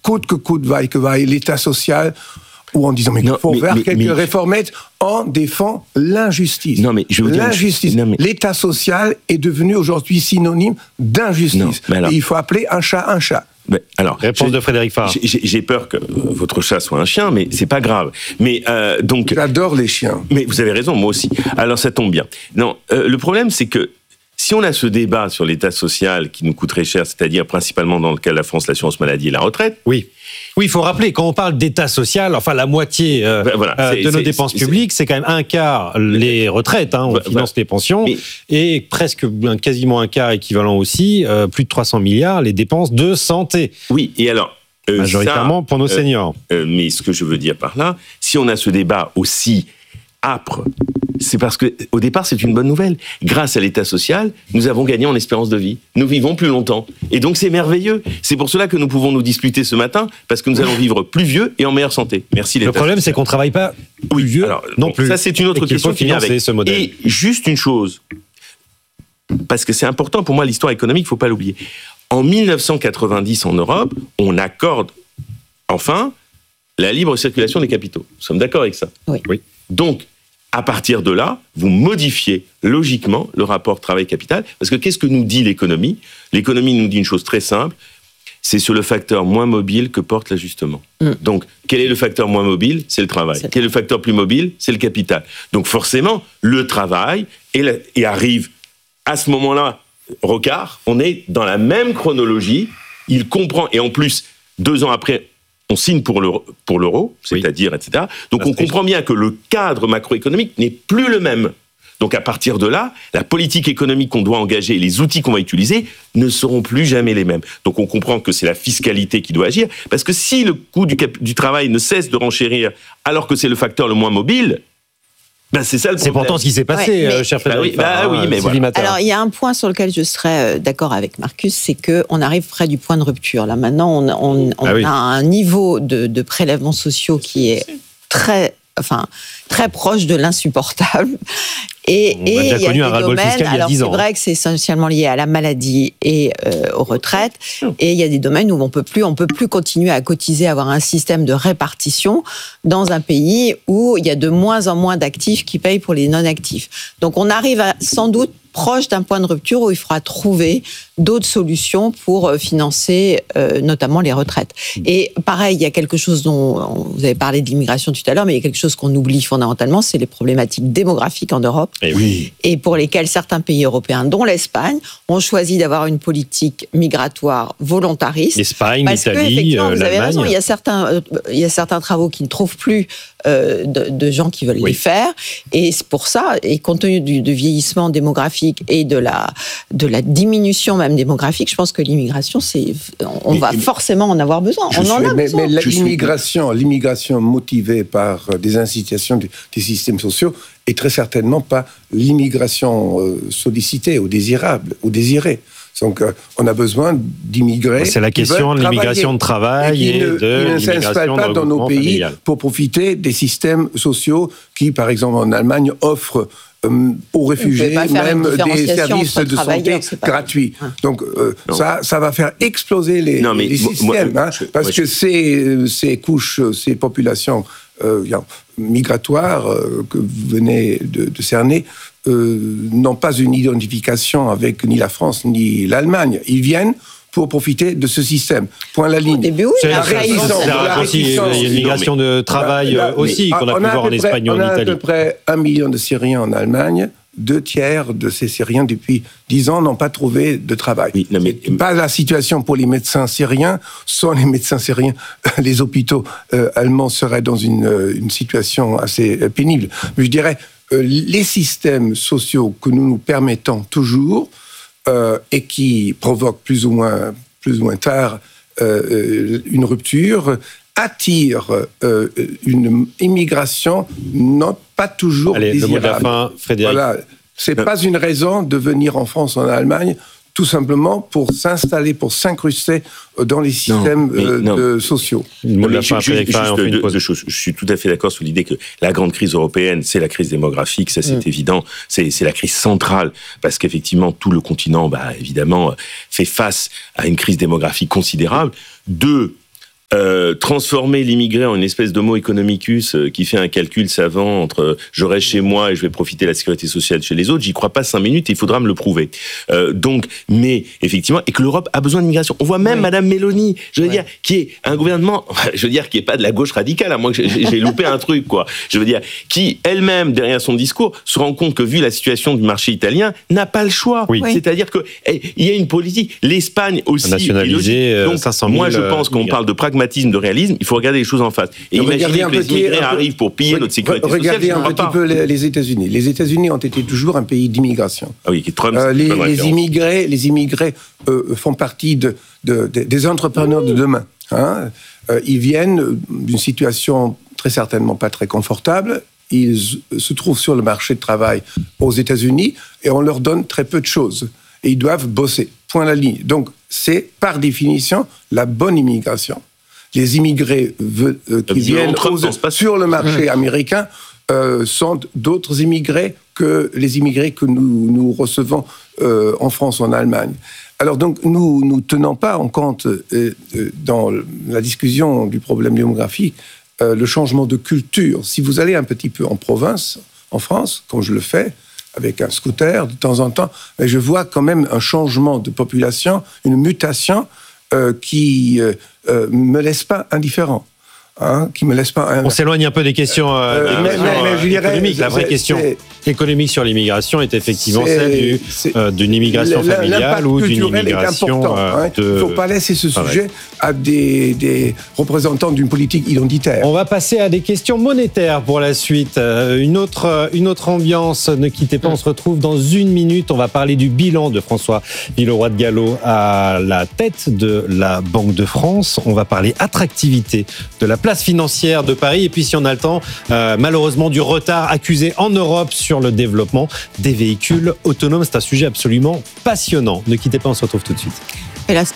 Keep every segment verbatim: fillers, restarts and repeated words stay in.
coûte que coûte, vaille que vaille, l'État social, ou en disant mais il faut mais, faire mais, quelques mais, réformettes, on défend l'injustice. Non, mais je veux l'injustice. Dire, non, mais... L'État social est devenu aujourd'hui synonyme d'injustice. Non, alors... Et il faut appeler un chat un chat. Mais alors, réponse de Frédéric Farr. J'ai, j'ai peur que votre chat soit un chien, mais c'est pas grave. Mais euh, donc, j'adore les chiens. Mais vous avez raison, moi aussi. Alors ça tombe bien. Non, euh, le problème c'est que si on a ce débat sur l'État social qui nous coûterait cher, c'est-à-dire principalement dans le cas de la France, l'assurance maladie et la retraite. Oui. Oui, il faut rappeler, quand on parle d'État social, enfin la moitié euh, ben voilà, euh, de nos dépenses c'est, publiques, c'est... c'est quand même un quart les retraites, hein, on ben, finance ben, les pensions, mais... et presque quasiment un quart équivalent aussi, euh, plus de trois cents milliards, les dépenses de santé. Oui, et alors... Euh, majoritairement ça, pour nos seniors. Euh, euh, mais ce que je veux dire par là, si on a ce débat aussi âpre, c'est parce que au départ c'est une bonne nouvelle. Grâce à l'État social, nous avons gagné en espérance de vie. Nous vivons plus longtemps, et donc c'est merveilleux. C'est pour cela que nous pouvons nous disputer ce matin, parce que nous allons vivre plus vieux et en meilleure santé. Merci l'État. Le problème social. C'est qu'on travaille pas plus vieux Alors, non bon, plus. Ça c'est une autre question qui vient avec. Ce modèle. Et juste une chose, parce que c'est important pour moi l'histoire économique, il faut pas l'oublier. En dix-neuf cent quatre-vingt-dix en Europe, on accorde enfin la libre circulation des capitaux. Nous sommes d'accord avec ça. Oui. oui. Donc à partir de là, vous modifiez logiquement le rapport travail-capital, parce que qu'est-ce que nous dit l'économie ? L'économie nous dit une chose très simple, c'est sur le facteur moins mobile que porte l'ajustement. Mm. Donc, quel est le facteur moins mobile ? C'est le travail. C'est... Quel est le facteur plus mobile ? C'est le capital. Donc forcément, le travail, et, la... et arrive à ce moment-là, Rocard, on est dans la même chronologie, il comprend, et en plus, deux ans après, on signe pour l'euro, pour l'euro c'est-à-dire, oui. et cetera. Donc on comprend bien que le cadre macroéconomique n'est plus le même. Donc à partir de là, la politique économique qu'on doit engager et les outils qu'on va utiliser ne seront plus jamais les mêmes. Donc on comprend que c'est la fiscalité qui doit agir, parce que si le coût du, cap- du travail ne cesse de renchérir alors que c'est le facteur le moins mobile, ben c'est ça le problème. C'est pourtant ce qui s'est passé, ouais, mais... euh, cher Frédéric. Bah oui, bah oui mais voilà. Alors, il y a un point sur lequel je serais d'accord avec Marcus, c'est qu'on arrive près du point de rupture. Là, maintenant, on, on, on ah oui. a un niveau de, de prélèvements sociaux qui est très, enfin, très proche de l'insupportable. Et, et il y a des domaines, alors c'est vrai que c'est essentiellement lié à la maladie et euh, aux retraites, et il y a des domaines où on peut plus, on peut plus continuer à cotiser, avoir un système de répartition dans un pays où il y a de moins en moins d'actifs qui payent pour les non-actifs. Donc on arrive à, sans doute proche d'un point de rupture où il faudra trouver d'autres solutions pour financer euh, notamment les retraites. Et pareil, il y a quelque chose dont vous avez parlé de l'immigration tout à l'heure, mais il y a quelque chose qu'on oublie fondamentalement, c'est les problématiques démographiques en Europe. Et, oui. et pour lesquelles certains pays européens, dont l'Espagne, ont choisi d'avoir une politique migratoire volontariste. L'Espagne, parce l'Italie, que, vous avez l'Allemagne. raison, il y a certains, euh, il y a certains travaux qui ne trouvent plus euh, de, de gens qui veulent oui. les faire, et c'est pour ça, et compte tenu du, du vieillissement démographique et de la, de la diminution même démographique, je pense que l'immigration, c'est, on mais, va mais, forcément en avoir besoin. On en a mais, besoin. Mais l'immigration, l'immigration motivée par des incitations des systèmes sociaux est très certainement pas l'immigration euh, sollicitée ou désirable ou désirée. Donc, euh, on a besoin d'immigrer. C'est la question de l'immigration de travail et, et ne, de qui ne s'installent pas dans nos pays familial. Pour profiter des systèmes sociaux qui, par exemple, en Allemagne, offrent euh, aux réfugiés même des services de santé gratuits. Ah. Donc, euh, ça, ça va faire exploser les, non, les moi, systèmes, moi, hein, je, parce moi, que je... ces, ces couches, ces populations euh, migratoires euh, que vous venez de, de cerner, Euh, n'ont pas une identification avec ni la France ni l'Allemagne. Ils viennent pour profiter de ce système. Point la ligne. Au début, oui, c'est la réticence. Il y a une migration de travail là, là, aussi qu'on a pu voir en Espagne ou en Italie. On a à peu près un million de Syriens en Allemagne. Deux tiers de ces Syriens, depuis dix ans, n'ont pas trouvé de travail. Oui, non, mais... pas la situation pour les médecins syriens. Sans les médecins syriens, les hôpitaux euh, allemands seraient dans une, une situation assez pénible. Mais je dirais, euh, les systèmes sociaux que nous nous permettons toujours euh, et qui provoquent plus ou moins, plus ou moins tard euh, une rupture, attire euh, une immigration non pas toujours Allez, désirable. Le mot de la fin, Frédéric. Voilà, c'est pas une raison de venir en France, en Allemagne, tout simplement pour s'installer, pour s'incruster dans les systèmes non, euh, non. De, sociaux. Le mot de la fin, Frédéric. Juste deux, deux choses. Je suis tout à fait d'accord sur l'idée que la grande crise européenne, c'est la crise démographique, ça c'est mmh. évident, c'est, c'est la crise centrale, parce qu'effectivement tout le continent, bah évidemment, fait face à une crise démographique considérable. Deux, Euh, transformer l'immigré en une espèce d'homo economicus euh, qui fait un calcul savant entre euh, je reste chez moi et je vais profiter de la sécurité sociale chez les autres, j'y crois pas cinq minutes, il faudra me le prouver. Euh, donc, mais effectivement, et que l'Europe a besoin d'immigration. On voit même oui. Madame Meloni, je veux oui. dire, qui est un gouvernement, je veux dire, qui est pas de la gauche radicale, à moins que j'ai, j'ai loupé un truc, quoi. Je veux dire, qui elle-même, derrière son discours, se rend compte que vu la situation du marché italien, n'a pas le choix. Oui. C'est-à-dire que eh, il y a une politique. L'Espagne aussi. Nationaliser euh, donc, cinq cent mille. Moi, je pense qu'on parle de pragmatisme, de réalisme, il faut regarder les choses en face. Et imaginez que les immigrés arrivent pour piller notre sécurité sociale. Regardez un petit peu les, les États-Unis. Les États-Unis ont été toujours un pays d'immigration. Ah oui, qui Trump, euh, les, les immigrés, les immigrés euh, font partie de, de, de, des entrepreneurs de demain. Hein. Euh, ils viennent d'une situation très certainement pas très confortable. Ils se trouvent sur le marché de travail aux États-Unis et on leur donne très peu de choses. Et ils doivent bosser. Point à la ligne. Donc, c'est par définition la bonne immigration. Les immigrés veut, euh, qui viennent aux, sur le marché américain euh, sont d'autres immigrés que les immigrés que nous, nous recevons euh, en France ou en Allemagne. Alors donc, nous ne tenons pas en compte, euh, euh, dans la discussion du problème démographique, euh, le changement de culture. Si vous allez un petit peu en province, en France, comme je le fais, avec un scooter, de temps en temps, je vois quand même un changement de population, une mutation euh, qui ne euh, euh, me laisse pas indifférent. Hein, qui me laisse pas. Un... On s'éloigne un peu des questions, euh, euh, mais, mais, mais, je dirais, économiques. La vraie c'est, question c'est, économique sur l'immigration est effectivement c'est, celle du, euh, d'une immigration familiale ou d'une immigration. Hein. De... Il ne faut pas laisser ce sujet à des, des représentants d'une politique identitaire. On va passer à des questions monétaires pour la suite. Euh, une autre, une autre ambiance. Ne quittez pas. On se retrouve dans une minute. On va parler du bilan de François Villeroy de Galhau à la tête de la Banque de France. On va parler attractivité de la place financière de Paris et puis si on a le temps, euh, malheureusement du retard accusé en Europe sur le développement des véhicules autonomes. C'est un sujet absolument passionnant. Ne quittez pas, on se retrouve tout de suite. Et là...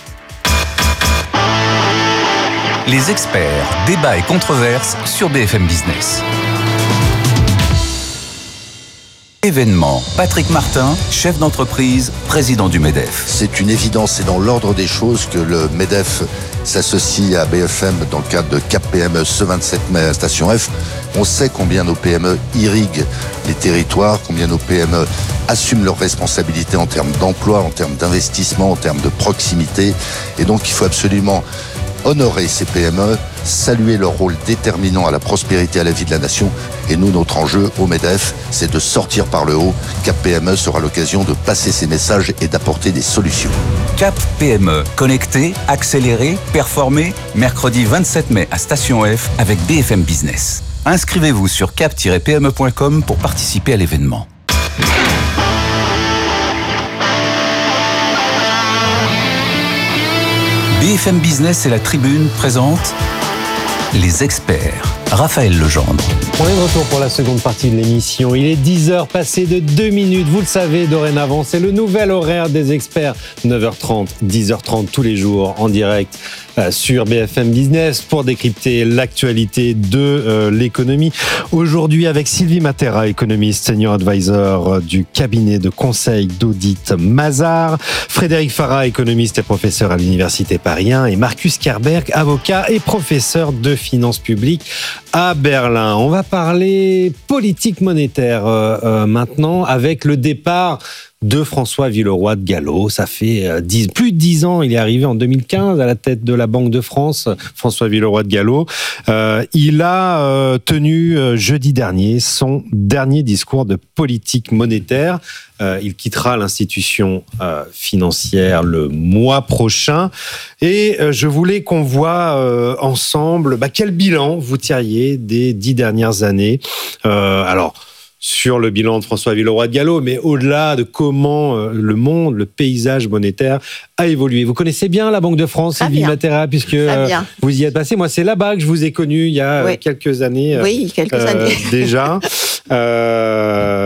Les experts, débats et controverses sur B F M Business. Événement. Patrick Martin, chef d'entreprise, président du MEDEF. C'est une évidence, c'est dans l'ordre des choses que le MEDEF s'associe à B F M dans le cadre de Cap P M E ce vingt-sept mai à Station F. On sait combien nos P M E irriguent les territoires, combien nos P M E assument leurs responsabilités en termes d'emploi, en termes d'investissement, en termes de proximité. Et donc il faut absolument honorer ces P M E, saluer leur rôle déterminant à la prospérité et à la vie de la nation. Et nous, notre enjeu au MEDEF, c'est de sortir par le haut. Cap P M E sera l'occasion de passer ces messages et d'apporter des solutions. Cap P M E, connecté, accéléré, performé, mercredi vingt-sept mai à Station F avec B F M Business. Inscrivez-vous sur cap tiret p m e point com pour participer à l'événement. B F M Business et la Tribune présentent Les Experts. Raphaël Legendre. On est de retour pour la seconde partie de l'émission. Il est dix heures passées de deux minutes. Vous le savez, dorénavant, c'est le nouvel horaire des experts. neuf heures trente, dix heures trente tous les jours en direct euh, sur B F M Business pour décrypter l'actualité de euh, l'économie. Aujourd'hui avec Sylvie Matera, économiste, senior advisor du cabinet de conseil d'audit Mazars, Frédéric Farah, économiste et professeur à l'Université Paris un, et Marcus Kerberg, avocat et professeur de finances publiques à Berlin. On va parler politique monétaire euh, euh, maintenant avec le départ de François Villeroy de Galhau. Ça fait euh, dix, plus de dix ans, il est arrivé en deux mille quinze à la tête de la Banque de France, François Villeroy de Galhau. Euh, il a euh, tenu euh, jeudi dernier son dernier discours de politique monétaire. Euh, il quittera l'institution euh, financière le mois prochain. Et euh, je voulais qu'on voit euh, ensemble bah, quel bilan vous tiriez des dix dernières années. Euh, alors, sur le bilan de François Villeroy de Galhau, mais au-delà de comment euh, le monde, le paysage monétaire a évolué. Vous connaissez bien la Banque de France, Sylvie Matera, puisque euh, vous y êtes passé. Moi, c'est là-bas que je vous ai connu il y a oui. quelques années. Oui, quelques euh, années. Déjà. Euh,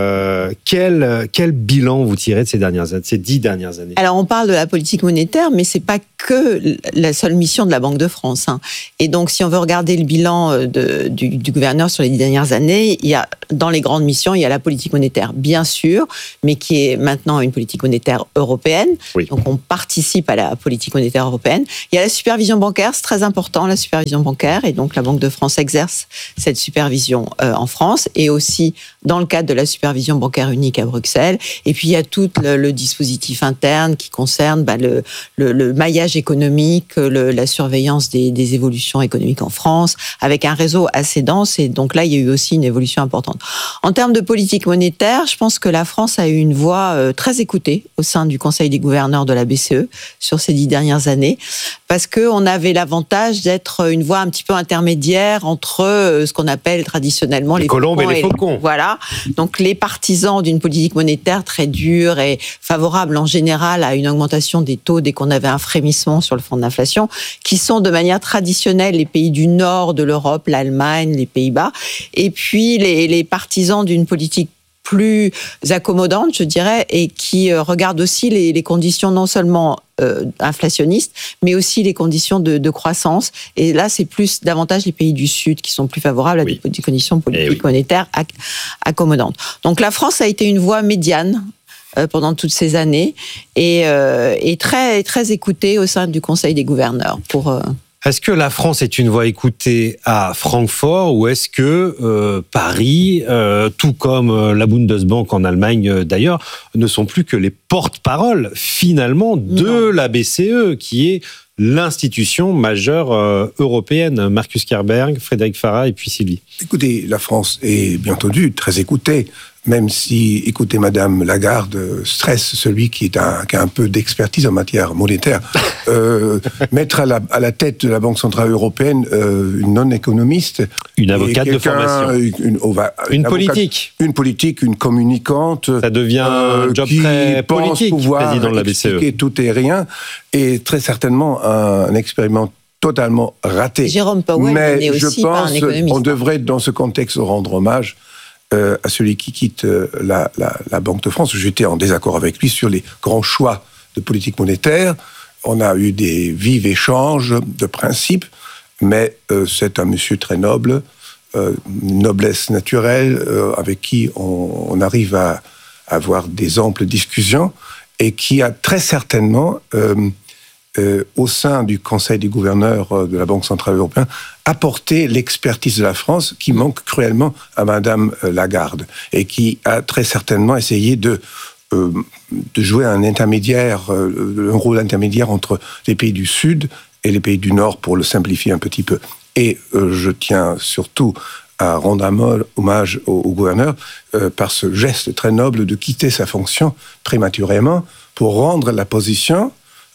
Euh, quel, quel bilan vous tirez de ces, dernières, de ces dix dernières années ? Alors, on parle de la politique monétaire, mais c'est pas que la seule mission de la Banque de France. Hein. Et donc, si on veut regarder le bilan de, du, du gouverneur sur les dix dernières années, il y a, dans les grandes missions, il y a la politique monétaire, bien sûr, mais qui est maintenant une politique monétaire européenne. Oui. Donc, on participe à la politique monétaire européenne. Il y a la supervision bancaire, c'est très important, la supervision bancaire, et donc la Banque de France exerce cette supervision euh, en France, et aussi dans le cadre de la supervision bancaire unique à Bruxelles. Et puis, il y a tout le, le dispositif interne qui concerne bah, le, le, le maillage économique, le, la surveillance des, des évolutions économiques en France, avec un réseau assez dense, et donc là, il y a eu aussi une évolution importante. En termes de politique monétaire, je pense que la France a eu une voix euh, très écoutée au sein du Conseil des gouverneurs de la B C E sur ces dix dernières années, parce qu'on avait l'avantage d'être une voix un petit peu intermédiaire entre ce qu'on appelle traditionnellement les, les colombes et les faucons. Les, voilà. Donc les partisans d'une politique monétaire très dure et favorable en général à une augmentation des taux dès qu'on avait un frémissement sur le front de l'inflation, qui sont de manière traditionnelle les pays du nord de l'Europe, l'Allemagne, les Pays-Bas, et puis les, les partisans d'une politique plus accommodante, je dirais, et qui euh, regarde aussi les, les conditions non seulement euh, inflationnistes, mais aussi les conditions de, de croissance. Et là, c'est plus davantage les pays du Sud qui sont plus favorables à oui. des, des conditions politiques oui. monétaires ac- accommodantes. Donc la France a été une voie médiane euh, pendant toutes ces années et, euh, et très, très écoutée au sein du Conseil des gouverneurs pour... Euh, Est-ce que la France est une voix écoutée à Francfort ou est-ce que euh, Paris, euh, tout comme euh, la Bundesbank en Allemagne euh, d'ailleurs, ne sont plus que les porte-paroles finalement de non. la B C E, qui est l'institution majeure euh, européenne? Marcus Kerberg, Frédéric Farah et puis Sylvie. Écoutez, la France est bien entendu très écoutée, même si, écoutez, Madame Lagarde stresse celui qui, est un, qui a un peu d'expertise en matière monétaire. euh, mettre à la, à la tête de la Banque Centrale Européenne euh, une non-économiste. Une avocate de formation. Une, une, oh, bah, une, une avocate, politique. Une politique, une communicante. Ça devient euh, un job très politique, président de la B C E. Tout et rien, et très certainement un, un expériment totalement raté. Jérôme Powell Mais est aussi je pas pense un économiste. On devrait, dans ce contexte, rendre hommage euh, à celui qui quitte euh, la, la, la Banque de France. J'étais en désaccord avec lui sur les grands choix de politique monétaire. On a eu des vifs échanges de principes, mais euh, c'est un monsieur très noble, euh, noblesse naturelle, euh, avec qui on, on arrive à, à avoir des amples discussions, et qui a très certainement... Euh, Euh, au sein du Conseil des gouverneurs de la Banque Centrale Européenne, apporter l'expertise de la France qui manque cruellement à Madame Lagarde et qui a très certainement essayé de, euh, de jouer un intermédiaire, euh, un rôle intermédiaire entre les pays du Sud et les pays du Nord, pour le simplifier un petit peu. Et euh, je tiens surtout à rendre un hommage au, au gouverneur euh, par ce geste très noble de quitter sa fonction prématurément pour rendre la position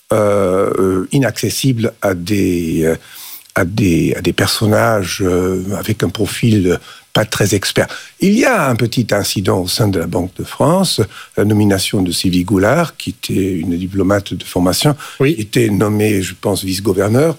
Euh, euh, inaccessible à des, euh, à des, à des personnages euh, avec un profil pas très expert. Il y a un petit incident au sein de la Banque de France, la nomination de Sylvie Goulard, qui était une diplomate de formation, oui. qui était nommée, je pense, vice-gouverneur.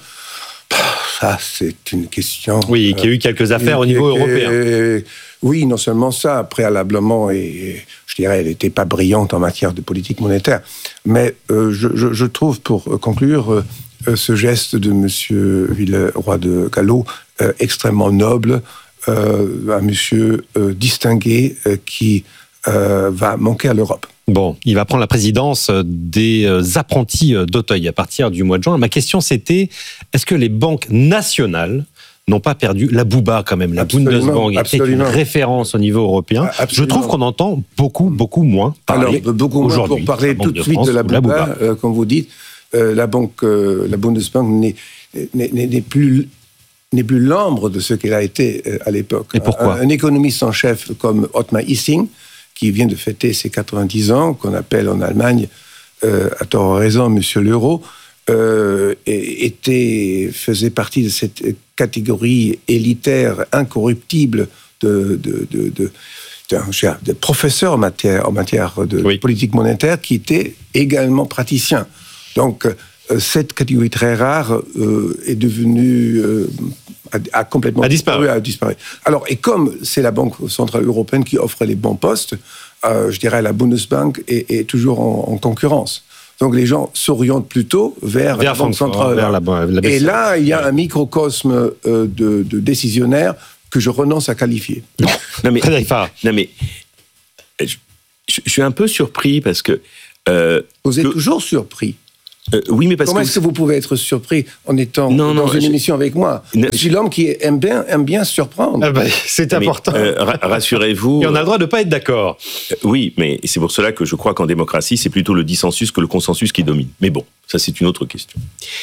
Ça, c'est une question... Oui, qui a eu quelques affaires euh, au niveau européen. Euh, oui, non seulement ça, préalablement, et je dirais, elle n'était pas brillante en matière de politique monétaire. Mais euh, je, je, je trouve, pour conclure, euh, ce geste de M. Villeroy de Galhau euh, extrêmement noble, euh, un monsieur euh, distingué euh, qui euh, va manquer à l'Europe. Bon, il va prendre la présidence des apprentis d'Auteuil à partir du mois de juin. Ma question, c'était, est-ce que les banques nationales n'ont pas perdu la Bouba quand même? La Bundesbank était une référence au niveau européen. Absolument. Je trouve qu'on entend beaucoup, beaucoup moins parler Alors, beaucoup moins pour parler tout de suite de, de la Bouba, la Bouba. Euh, comme vous dites, euh, la banque, euh, la Bundesbank n'est, n'est, n'est plus n'est plus l'ombre de ce qu'elle a été euh, à l'époque. Et pourquoi? Un, un économiste en chef comme Ottmar Hissing, qui vient de fêter ses quatre-vingt-dix ans, qu'on appelle en Allemagne, euh, à tort ou raison, Monsieur l'Euro, euh, était, faisait partie de cette catégorie élitaire, incorruptible de, de, de, de, de, de professeurs en matière, en matière de oui. politique monétaire, qui était également praticien. Donc, euh, cette catégorie très rare euh, est devenue... Euh, a, a complètement a disparu. a disparu. Alors, et comme c'est la Banque Centrale Européenne qui offre les bons postes, euh, je dirais, la Bundesbank est, est toujours en, en concurrence. Donc les gens s'orientent plutôt vers, vers la Banque centrale. Vers la, la Et là, il y a un microcosme euh, de, de décisionnaires que je renonce à qualifier. Non, non mais, non mais je, je suis un peu surpris parce que... Euh, vous êtes que, toujours surpris. Euh, oui, mais parce Comment que... est-ce que vous pouvez être surpris en étant non, dans non, une je... émission avec moi? Je suis l'homme qui aime bien, aime bien surprendre. Ah bah, c'est mais, important. Euh, rassurez-vous... Et on a le droit de ne pas être d'accord. Euh, oui, mais c'est pour cela que je crois qu'en démocratie, c'est plutôt le dissensus que le consensus qui domine. Mais bon, ça c'est une autre question.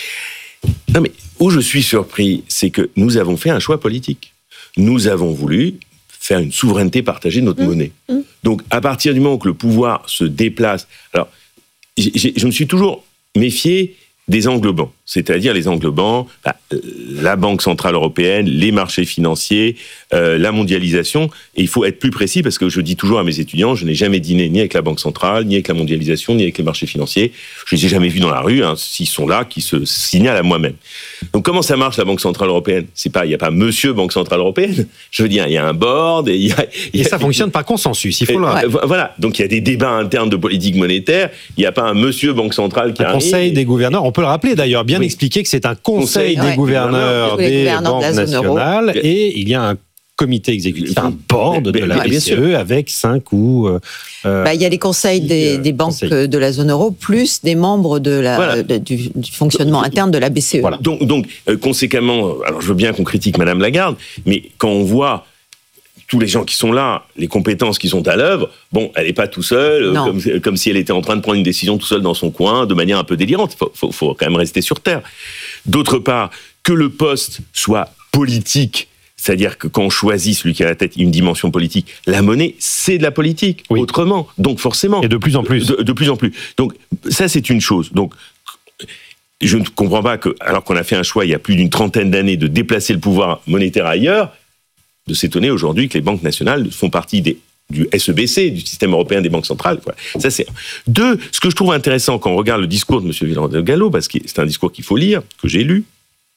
Non mais, où je suis surpris, c'est que nous avons fait un choix politique. Nous avons voulu faire une souveraineté partagée de notre mmh. monnaie. Mmh. Donc, à partir du moment où le pouvoir se déplace... Alors, j'ai, j'ai, je me suis toujours... méfier des englobants, c'est-à-dire les englobants, bah, la Banque Centrale Européenne, les marchés financiers, euh, la mondialisation, et il faut être plus précis parce que je dis toujours à mes étudiants, je n'ai jamais dîné ni avec la Banque Centrale, ni avec la mondialisation, ni avec les marchés financiers, je ne les ai jamais vus dans la rue, hein, s'ils sont là, qui se signalent à moi-même. Donc comment ça marche la Banque Centrale Européenne? C'est pas, il n'y a pas Monsieur Banque Centrale Européenne, je veux dire, il y a un board, et, il y a, il y a, et ça fonctionne par consensus, il faut le... Ouais. Voilà, donc il y a des débats internes de politique monétaire, il n'y a pas un Monsieur Banque Centrale qui un arrive... Conseil des gouverneurs, on peut le rappeler d'ailleurs, bien oui. expliquer que c'est un conseil, conseil des ouais. gouverneurs des, des banques de nationales euro. Et il y a un comité exécutif, un board de la B C E avec cinq ou... Euh, bah, il y a les conseils des, euh, des banques conseil. de la zone euro, plus des membres de la, voilà. de, du, du fonctionnement interne de la B C E. Voilà. Donc, donc euh, conséquemment, alors je veux bien qu'on critique Madame Lagarde, mais quand on voit tous les gens qui sont là, les compétences qui sont à l'œuvre, bon, elle n'est pas tout seule, comme, comme si elle était en train de prendre une décision tout seule dans son coin, de manière un peu délirante. Il faut, faut, faut quand même rester sur Terre. D'autre part, que le poste soit politique, c'est-à-dire que quand on choisit celui qui a à la tête une dimension politique, la monnaie, c'est de la politique, oui. autrement. Donc forcément... Et de plus en plus. De, de plus en plus. Donc ça, c'est une chose. Donc, je ne comprends pas que, alors qu'on a fait un choix il y a plus d'une trentaine d'années de déplacer le pouvoir monétaire ailleurs, de s'étonner aujourd'hui que les banques nationales font partie des, du S E B C, du système européen des banques centrales. Voilà. Ça, c'est... Deux, ce que je trouve intéressant quand on regarde le discours de M. Villardo-Gallo, parce que c'est un discours qu'il faut lire, que j'ai lu,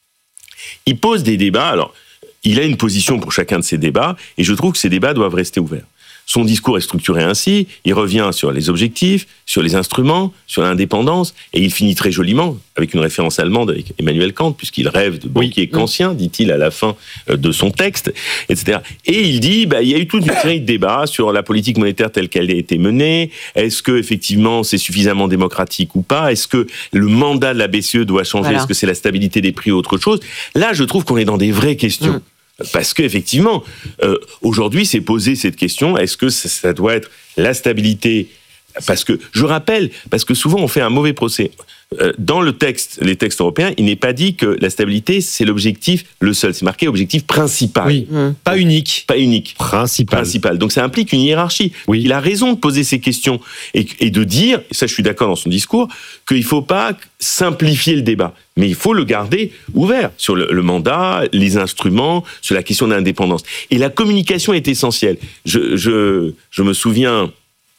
il pose des débats. Alors, il a une position pour chacun de ces débats, et je trouve que ces débats doivent rester ouverts. Son discours est structuré ainsi, il revient sur les objectifs, sur les instruments, sur l'indépendance, et il finit très joliment avec une référence allemande avec Emmanuel Kant, puisqu'il rêve de banquier oui. kantien, dit-il à la fin de son texte, et cetera. Et il dit, bah, il y a eu toute une série de débats sur la politique monétaire telle qu'elle a été menée, est-ce que effectivement c'est suffisamment démocratique ou pas, est-ce que le mandat de la B C E doit changer, voilà. est-ce que c'est la stabilité des prix ou autre chose? Là, je trouve qu'on est dans des vraies questions. Mmh. Parce qu'effectivement, euh, aujourd'hui, c'est posé cette question, est-ce que ça, ça doit être la stabilité? Parce que, je rappelle, parce que souvent on fait un mauvais procès. Euh, dans le texte, les textes européens, il n'est pas dit que la stabilité, c'est l'objectif, le seul. C'est marqué objectif principal. Oui, mmh. pas unique. Pas unique. Principal. Principal. Donc ça implique une hiérarchie. Oui. Il a raison de poser ces questions et, et de dire, et ça je suis d'accord dans son discours, qu'il ne faut pas simplifier le débat. Mais il faut le garder ouvert sur le, le mandat, les instruments, sur la question de l'indépendance. Et la communication est essentielle. Je, je, je me souviens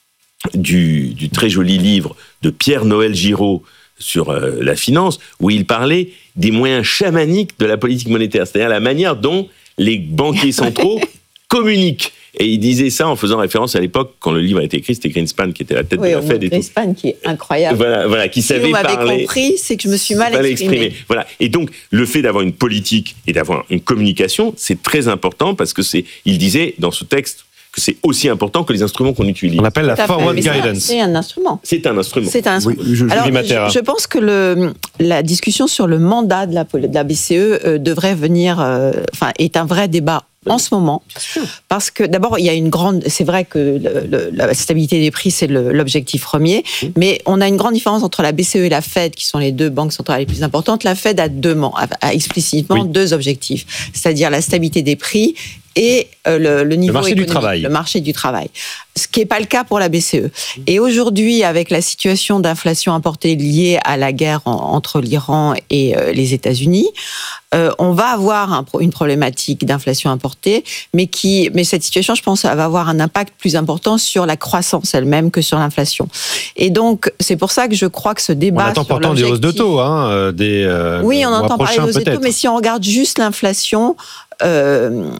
du, du très joli livre de Pierre-Noël Giraud sur euh, la finance, où il parlait des moyens chamaniques de la politique monétaire, c'est-à-dire la manière dont les banquiers centraux communiquent. Et il disait ça en faisant référence à l'époque, quand le livre a été écrit, c'était Greenspan qui était à la tête oui, de la Fed. Et Greenspan tout. Qui est incroyable. Voilà, voilà qui si savait vous parler. Si vous m'avez compris, c'est que je me suis mal exprimé. exprimé. Voilà. Et donc, le fait d'avoir une politique et d'avoir une communication, c'est très important parce que c'est, il disait dans ce texte, que c'est aussi important que les instruments qu'on utilise. On appelle la forward guidance. C'est un instrument. C'est un instrument. C'est un instrument. Oui, je, Alors, je, je pense que le, la discussion sur le mandat de la, de la B C E euh, devrait venir, euh, enfin, est un vrai débat en ce moment, parce que d'abord il y a une grande, c'est vrai que le, le, la stabilité des prix c'est le, l'objectif premier, mmh. mais on a une grande différence entre la B C E et la Fed, qui sont les deux banques centrales les plus importantes. La Fed a deux, a, a explicitement oui. deux objectifs, c'est-à-dire la stabilité des prix et euh, le, le niveau le marché économique, du travail. le marché du travail. Ce qui n'est pas le cas pour la B C E. Et aujourd'hui, avec la situation d'inflation importée liée à la guerre en, entre l'Iran et euh, les États-Unis, euh, on va avoir un, une problématique d'inflation importée, mais qui, mais cette situation, je pense, va avoir un impact plus important sur la croissance elle-même que sur l'inflation. Et donc, c'est pour ça que je crois que ce débat. On attend sur pourtant des hausses de taux, hein, des. Euh, oui, on entend parler des hausses de taux, mais si on regarde juste l'inflation. Euh,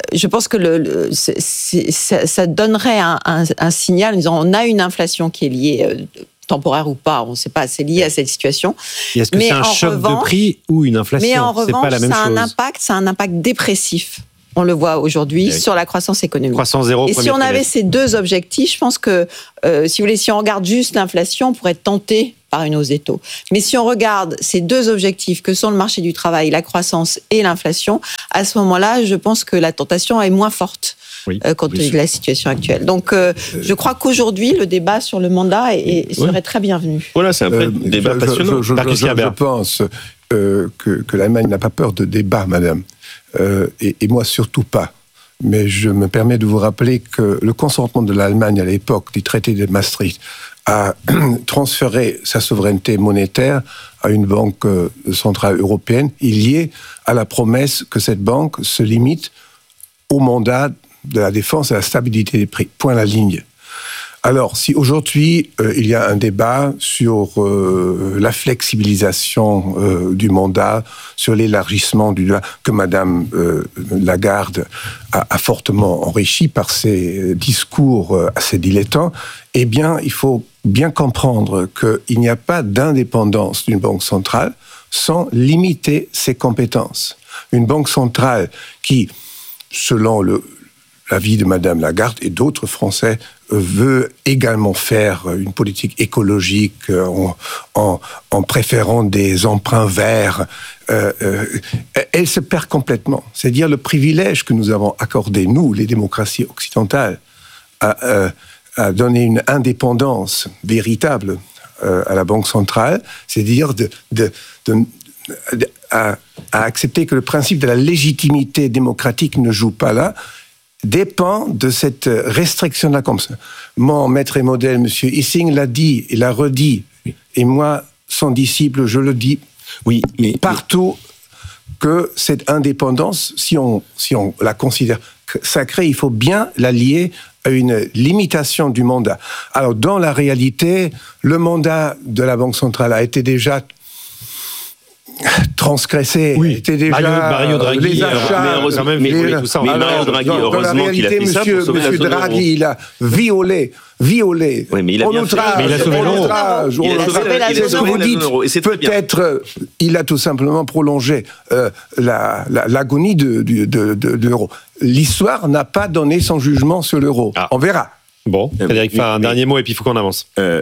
je pense que le, le, c'est, c'est, ça, ça donnerait un, un, un signal en disant on a une inflation qui est liée, euh, temporaire ou pas, on ne sait pas, c'est lié à cette situation. Et est-ce que mais c'est un choc revanche, de prix ou une inflation ? Mais en revanche, c'est pas la même ça a chose. un impact, ça a un impact dépressif. On le voit aujourd'hui oui. sur la croissance économique. Croissance zéro. Et si on trimestre. avait ces deux objectifs, je pense que, euh, si vous voulez, si on regarde juste l'inflation, on pourrait être tenté par une hausse des taux. Mais si on regarde ces deux objectifs que sont le marché du travail, la croissance et l'inflation, à ce moment-là, je pense que la tentation est moins forte. Oui, euh, compte tenu de la situation actuelle. Donc, euh, je crois qu'aujourd'hui, le débat sur le mandat est, est, serait oui. très bienvenu. Voilà, c'est un vrai euh, débat je, passionnant. Je, je, je, je, je pense euh, que, que l'Allemagne n'a pas peur de débat, madame. Euh, et, et moi, surtout pas. Mais je me permets de vous rappeler que le consentement de l'Allemagne à l'époque du traité de Maastricht a transféré sa souveraineté monétaire à une banque centrale européenne, liée à la promesse que cette banque se limite au mandat de la défense et la stabilité des prix. Point à la ligne. Alors, si aujourd'hui, euh, il y a un débat sur euh, la flexibilisation euh, du mandat, sur l'élargissement du que Madame euh, Lagarde a, a fortement enrichi par ses discours euh, assez dilettants, eh bien, il faut bien comprendre qu'il n'y a pas d'indépendance d'une banque centrale sans limiter ses compétences. Une banque centrale qui, selon le l'avis de Madame Lagarde et d'autres Français, veut également faire une politique écologique en, en, en préférant des emprunts verts. Euh, euh, elle se perd complètement. C'est-à-dire le privilège que nous avons accordé, nous, les démocraties occidentales, à, euh, à donner une indépendance véritable euh, à la Banque centrale, c'est-à-dire de, de, de, de, à, à accepter que le principe de la légitimité démocratique ne joue pas là, dépend de cette restriction-là comme ça. Mon maître et modèle, M. Ising, l'a dit, il l'a redit, oui. Et moi, son disciple, je le dis oui, mais, partout, mais... que cette indépendance, si on, si on la considère sacrée, il faut bien la lier à une limitation du mandat. Alors, dans la réalité, le mandat de la Banque centrale a été déjà transgressé, oui. était déjà Mario, Mario Draghi, les achats, mais heureusement, mais, les, mais, tout ça, mais Mario Draghi, dans, heureusement dans réalité, qu'il a fait monsieur, ça pour sauver monsieur la Draghi, euro. il a violé, violé, oui, mais il a bien outrage, fait. Mais il a sauvé l'euro. Outrage, il a sauvé la, il a sauvé la zone euro. Et c'est très bien. Peut-être, euh, il a tout simplement prolongé euh, la, la, l'agonie de, de, de, de, de l'euro. L'histoire n'a pas donné son jugement sur l'euro. Ah. On verra. Bon, Frédéric, euh, un mais, dernier mot et puis il faut qu'on avance. Euh,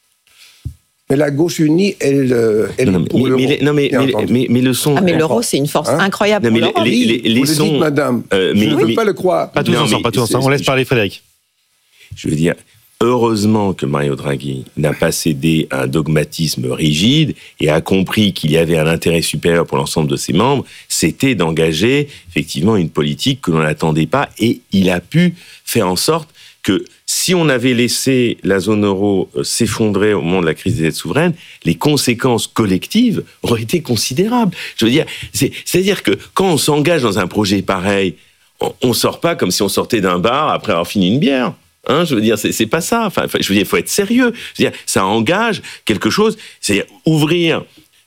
Mais la gauche unie, elle, elle non, est pour mais, l'euro. Mais, non, mais, mais, mais, mais le son... Ah, mais l'euro, c'est une force hein incroyable non, mais pour les, les, les, les Vous sons... le dites, madame. Euh, mais, je ne veux pas le croire. Pas tous non, ensemble, pas tous ensemble. On laisse parler Frédéric. Je veux dire, heureusement que Mario Draghi n'a pas cédé à un dogmatisme rigide et a compris qu'il y avait un intérêt supérieur pour l'ensemble de ses membres, c'était d'engager effectivement une politique que l'on n'attendait pas, et il a pu faire en sorte que si on avait laissé la zone euro s'effondrer au moment de la crise des dettes souveraines, les conséquences collectives auraient été considérables. Je veux dire, c'est, c'est-à-dire que quand on s'engage dans un projet pareil, on ne sort pas comme si on sortait d'un bar après avoir fini une bière. Hein, je veux dire, c'est, c'est pas ça. Enfin, je veux dire, il faut être sérieux. Je veux dire, ça engage quelque chose. C'est-à-dire ouvrir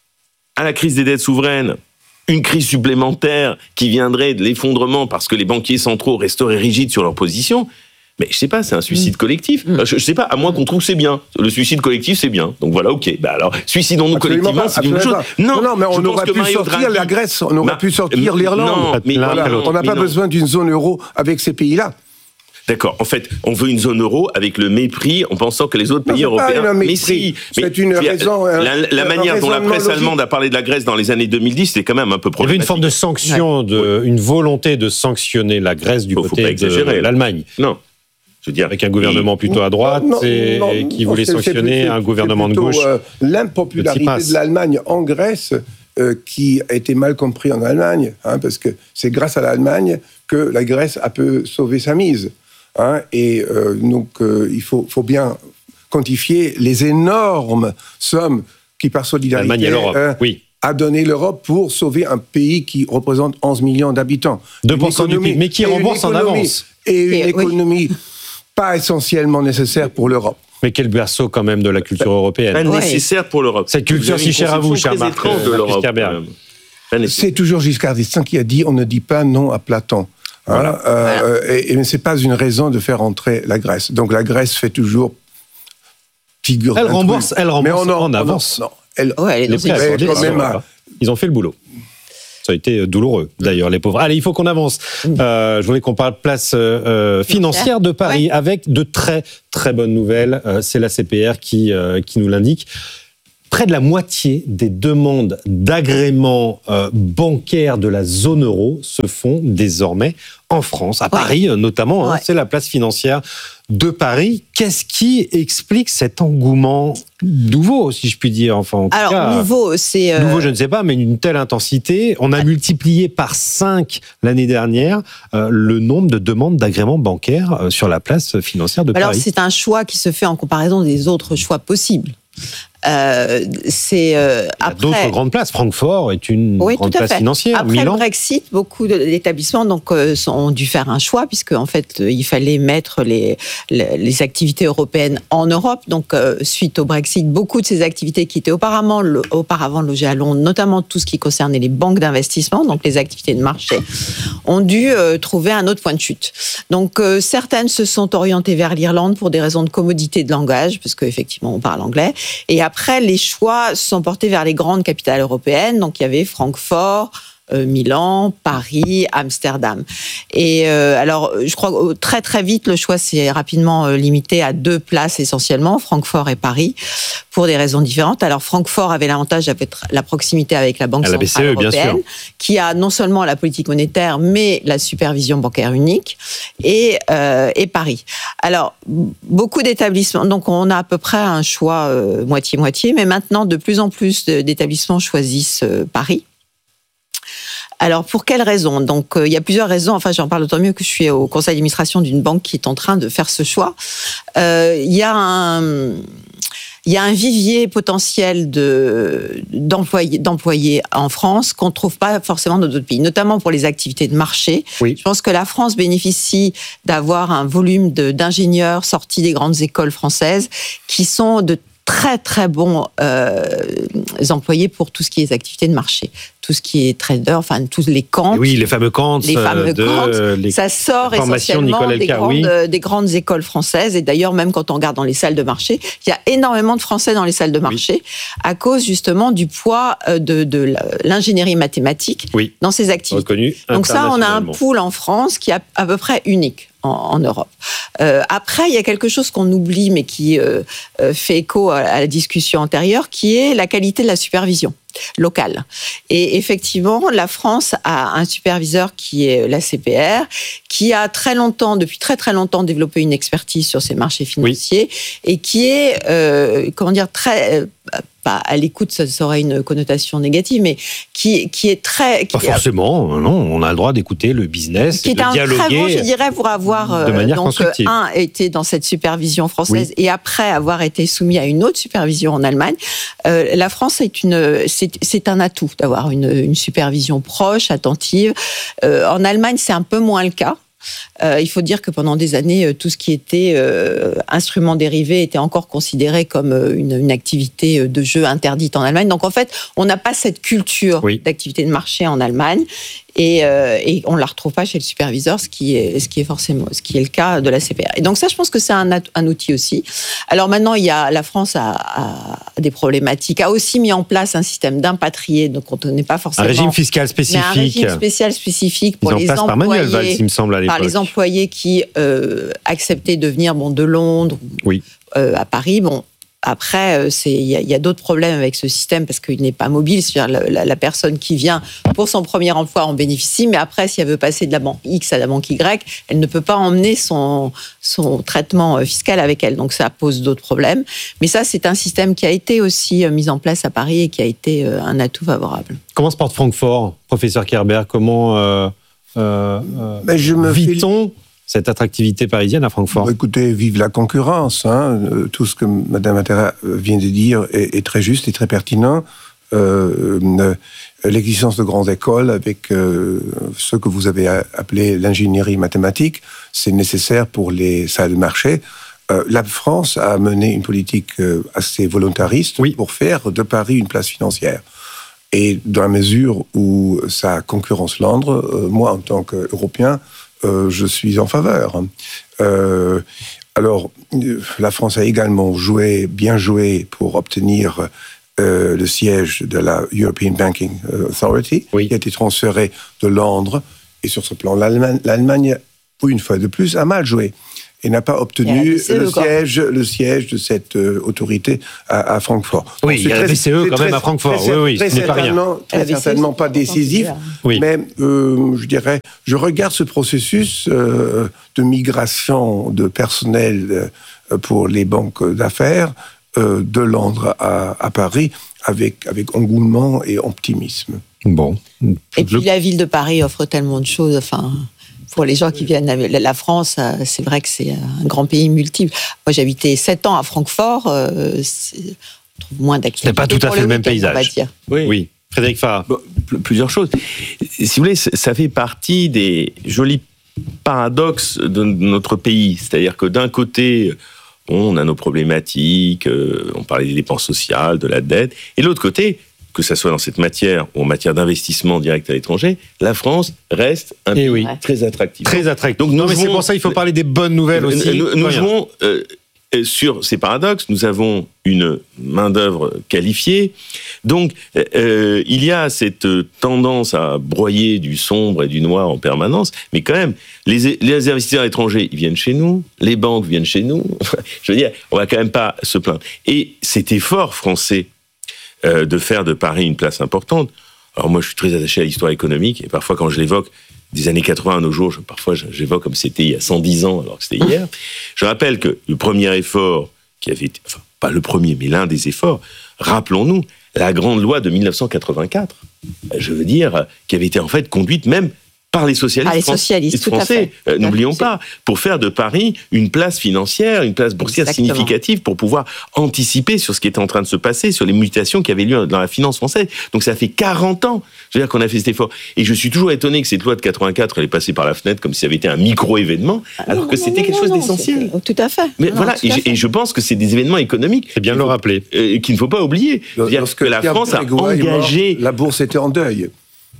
à la crise des dettes souveraines une crise supplémentaire qui viendrait de l'effondrement parce que les banquiers centraux resteraient rigides sur leur position. Mais je sais pas, c'est un suicide mmh. collectif. Mmh. Je, je sais pas, à moins qu'on trouve que c'est bien. Le suicide collectif, c'est bien. Donc voilà, ok. Bah alors, suicidons-nous absolument collectivement, pas, c'est une chose. Non, non, non, mais on aurait pu sortir Draghi... la Grèce, on aurait bah, pu sortir l'Irlande. Non, mais voilà, on n'a pas non. besoin d'une zone euro avec ces pays-là. D'accord. En fait, on veut une zone euro avec le mépris, en pensant que les autres non, pays européens. Mais si, c'est mais, une raison. La, la manière dont la presse logique. allemande a parlé de la Grèce dans les années deux mille dix, c'était quand même un peu problématique. Il y avait une forme de sanction, ouais. de, ouais. une volonté de sanctionner la Grèce du faut, côté faut de l'Allemagne. Non. Je veux dire, avec un gouvernement plutôt à droite non, et, non, et qui non, voulait c'est, sanctionner c'est, c'est, un gouvernement plutôt, de gauche. Euh, l'impopularité de l'Allemagne en Grèce, euh, qui a été mal compris en Allemagne, hein, parce que c'est grâce à l'Allemagne que la Grèce a pu sauver sa mise. Hein, et euh, donc, euh, il faut, faut bien quantifier les énormes sommes qui, par solidarité, euh, oui. a donné l'Europe pour sauver un pays qui représente onze millions d'habitants. deux pour cent du P I B, mais qui rembourse en avance. Et une et, économie... Oui. pas essentiellement nécessaire pour l'Europe. Mais quel berceau quand même de la culture européenne. Pas nécessaire pour l'Europe. Cette culture si chère à vous, cher Marc. De l'Europe. C'est toujours Giscard d'Estaing qui a dit « on ne dit pas non à Platon ». Voilà. Hein, euh, voilà. Et, et c'est pas une raison de faire entrer la Grèce. Donc la Grèce fait toujours figure. Elle rembourse, elle rembourse en, en avance. Non, non, elle, ouais, elle est les quand même à... Ils ont fait le boulot. Ça a été douloureux, d'ailleurs, les pauvres. Allez, il faut qu'on avance. Euh, je voulais qu'on parle place euh, financière de Paris, ouais. avec de très, très bonnes nouvelles. Euh, c'est la C P R qui, euh, qui nous l'indique. Près de la moitié des demandes d'agrément euh, bancaire de la zone euro se font désormais en France, à Paris ouais. notamment. Hein, ouais. C'est la place financière de Paris. Qu'est-ce qui explique cet engouement nouveau, si je puis dire, enfin, en tout Alors, cas, nouveau, c'est... Euh... Nouveau, je ne sais pas, mais une telle intensité. On a ouais. multiplié par cinq l'année dernière euh, le nombre de demandes d'agrément bancaire euh, sur la place financière de Alors, Paris. Alors, c'est un choix qui se fait en comparaison des autres choix possibles. Euh, c'est euh, Il y a après d'autres grandes places. Francfort est une oui, grande place financière. Après Milan. le Brexit, beaucoup d'établissements donc euh, ont dû faire un choix puisque en fait il fallait mettre les les, les activités européennes en Europe. Donc euh, suite au Brexit, beaucoup de ces activités qui étaient auparavant le, auparavant logées à Londres, notamment tout ce qui concernait les banques d'investissement, donc les activités de marché, ont dû euh, trouver un autre point de chute. Donc euh, certaines se sont orientées vers l'Irlande pour des raisons de commodité de langage, parce qu'effectivement on parle anglais. Et après, les choix sont portés vers les grandes capitales européennes. Donc, il y avait Francfort, euh, Milan, Paris, Amsterdam. Et euh, alors, je crois que très, très vite, le choix s'est rapidement euh, limité à deux places essentiellement, Francfort et Paris, pour des raisons différentes. Alors, Francfort avait l'avantage d'être la proximité avec la Banque à centrale la B C E, européenne, qui a non seulement la politique monétaire, mais la supervision bancaire unique, et, euh, et Paris. Alors, beaucoup d'établissements, donc on a à peu près un choix euh, moitié-moitié, mais maintenant, de plus en plus d'établissements choisissent euh, Paris. Alors, pour quelles raisons ? Donc, euh, il y a plusieurs raisons. Enfin, j'en parle d'autant mieux que je suis au conseil d'administration d'une banque qui est en train de faire ce choix. Euh, il y a un... Il y a un vivier potentiel de, d'employés, d'employés en France qu'on ne trouve pas forcément dans d'autres pays, notamment pour les activités de marché. Oui. Je pense que la France bénéficie d'avoir un volume de, d'ingénieurs sortis des grandes écoles françaises qui sont de très très bons euh, employés pour tout ce qui est activités de marché, tout ce qui est trader, enfin tous les camps. Oui, les fameux camps. Les fameux de, camps. Les ça sort essentiellement des grandes, oui. des grandes écoles françaises. Et d'ailleurs, même quand on regarde dans les salles de marché, il y a énormément de Français dans les salles de marché oui. à cause justement du poids de, de l'ingénierie mathématique oui. dans ces activités. Reconnu Donc ça, on a un pool en France qui est à peu près unique. En, en Europe. Euh, après, il y a quelque chose qu'on oublie, mais qui euh, fait écho à, à la discussion antérieure, qui est la qualité de la supervision locale. Et effectivement, la France a un superviseur qui est la C P R, qui a très longtemps, depuis très très longtemps, développé une expertise sur ces marchés financiers oui. et qui est, euh, comment dire, très... Euh, pas à l'écoute, ça, ça aurait une connotation négative, mais qui, qui est très... Qui pas forcément, a, non, on a le droit d'écouter le business, qui de est un dialoguer très bon, je dirais, pour avoir, de manière donc, constructive. un, été dans cette supervision française oui. et après avoir été soumis à une autre supervision en Allemagne. Euh, la France est, une, c'est, c'est un atout d'avoir une, une supervision proche, attentive. Euh, en Allemagne, c'est un peu moins le cas. Euh, il faut dire que pendant des années, tout ce qui était euh, instruments dérivés était encore considéré comme une, une activité de jeu interdite en Allemagne. Donc en fait, on n'a pas cette culture oui. d'activité de marché en Allemagne. Et, euh, et on ne la retrouve pas chez le superviseur, ce qui est, ce qui est forcément, ce qui est le cas de la C P R. Et donc ça, je pense que c'est un, un outil aussi. Alors maintenant, il y a, la France a, a des problématiques, a aussi mis en place un système d'impatriés, donc on n'est pas forcément... Un régime fiscal spécifique. Mais un régime spécial spécifique pour les employés, par Manuel Valls, il me semble, à l'époque. Par les employés qui euh, acceptaient de venir bon, de Londres oui. euh, à Paris, bon... Après, il y a, y a d'autres problèmes avec ce système parce qu'il n'est pas mobile. C'est-à-dire la, la, la personne qui vient pour son premier emploi en bénéficie, mais après, si elle veut passer de la banque X à la banque Y, elle ne peut pas emmener son, son traitement fiscal avec elle. Donc ça pose d'autres problèmes. Mais ça, c'est un système qui a été aussi mis en place à Paris et qui a été un atout favorable. Comment se porte Francfort, professeur Kerber ? Comment euh, euh, ben, je me vit-on fais... cette attractivité parisienne à Francfort? Écoutez, vive la concurrence. Hein. Tout ce que Mme Attera vient de dire est, est très juste et très pertinent. Euh, euh, l'existence de grandes écoles avec euh, ce que vous avez appelé l'ingénierie mathématique, c'est nécessaire pour les salles de marché. Euh, la France a mené une politique euh, assez volontariste oui. pour faire de Paris une place financière. Et dans la mesure où ça concurrence Londres, euh, moi, en tant qu'Européen, euh, je suis en faveur. Euh, alors, la France a également joué, bien joué pour obtenir euh, le siège de la European Banking Authority, oui. qui a été transféré de Londres. Et sur ce plan, l'Allemagne, l'Allemagne, pour une fois de plus, a mal joué. Et n'a pas obtenu le siège, le siège de cette euh, autorité à, à Francfort. Oui, il y a la B C E quand même à Francfort. Très, oui, oui, très ce n'est pas rien. Très certainement pas décisif, oui. mais euh, je dirais, je regarde ce processus euh, de migration de personnel euh, pour les banques d'affaires euh, de Londres à, à Paris avec, avec engouement et optimisme. Bon. Et puis la ville de Paris offre tellement de choses, enfin... Pour les gens qui viennent de la France, c'est vrai que c'est un grand pays multiple. Moi, j'ai habité sept ans à Francfort. C'est, on trouve moins d'activités. C'est pas tout à fait le même paysage. On va dire. Oui. oui. Frédéric Farah. Bon, plusieurs choses. Si vous voulez, ça fait partie des jolis paradoxes de notre pays. C'est-à-dire que d'un côté, on a nos problématiques, on parlait des dépenses sociales, de la dette, et de l'autre côté, que ça soit dans cette matière ou en matière d'investissement direct à l'étranger, la France reste un pays oui. très attractif. Très attractif. Donc, non, mais jouons, c'est pour ça qu'il faut parler des bonnes nouvelles aussi. Nous, nous jouons euh, sur ces paradoxes. Nous avons une main-d'œuvre qualifiée. Donc, euh, il y a cette tendance à broyer du sombre et du noir en permanence. Mais quand même, les, les investisseurs étrangers, ils viennent chez nous. Les banques viennent chez nous. Je veux dire, on va quand même pas se plaindre. Et cet effort français Euh, de faire de Paris une place importante. Alors moi, je suis très attaché à l'histoire économique, et parfois, quand je l'évoque, des années quatre-vingts à nos jours, je, parfois, j'évoque comme c'était il y a cent dix ans, alors que c'était hier. Je rappelle que le premier effort, qui avait été, enfin, pas le premier, mais l'un des efforts, rappelons-nous, la grande loi de dix-neuf cent quatre-vingt-quatre, je veux dire, qui avait été en fait conduite même par les socialistes, ah, les socialistes français, euh, n'oublions pas, pour faire de Paris une place financière, une place boursière Exactement. significative, pour pouvoir anticiper sur ce qui était en train de se passer, sur les mutations qui avaient lieu dans la finance française. Donc ça fait quarante ans, je veux dire, qu'on a fait cet effort. Et je suis toujours étonné que cette loi de quatre-vingt-quatre, elle est passée par la fenêtre comme si ça avait été un micro-événement, alors non, que non, c'était non, quelque non, chose non, d'essentiel. Tout à fait. Mais non, voilà, et, fait. et je pense que c'est des événements économiques. C'est bien de le rappeler. Euh, qu'il ne faut pas oublier. C'est-à-dire que la France a engagé... La bourse était en deuil. Pardon ?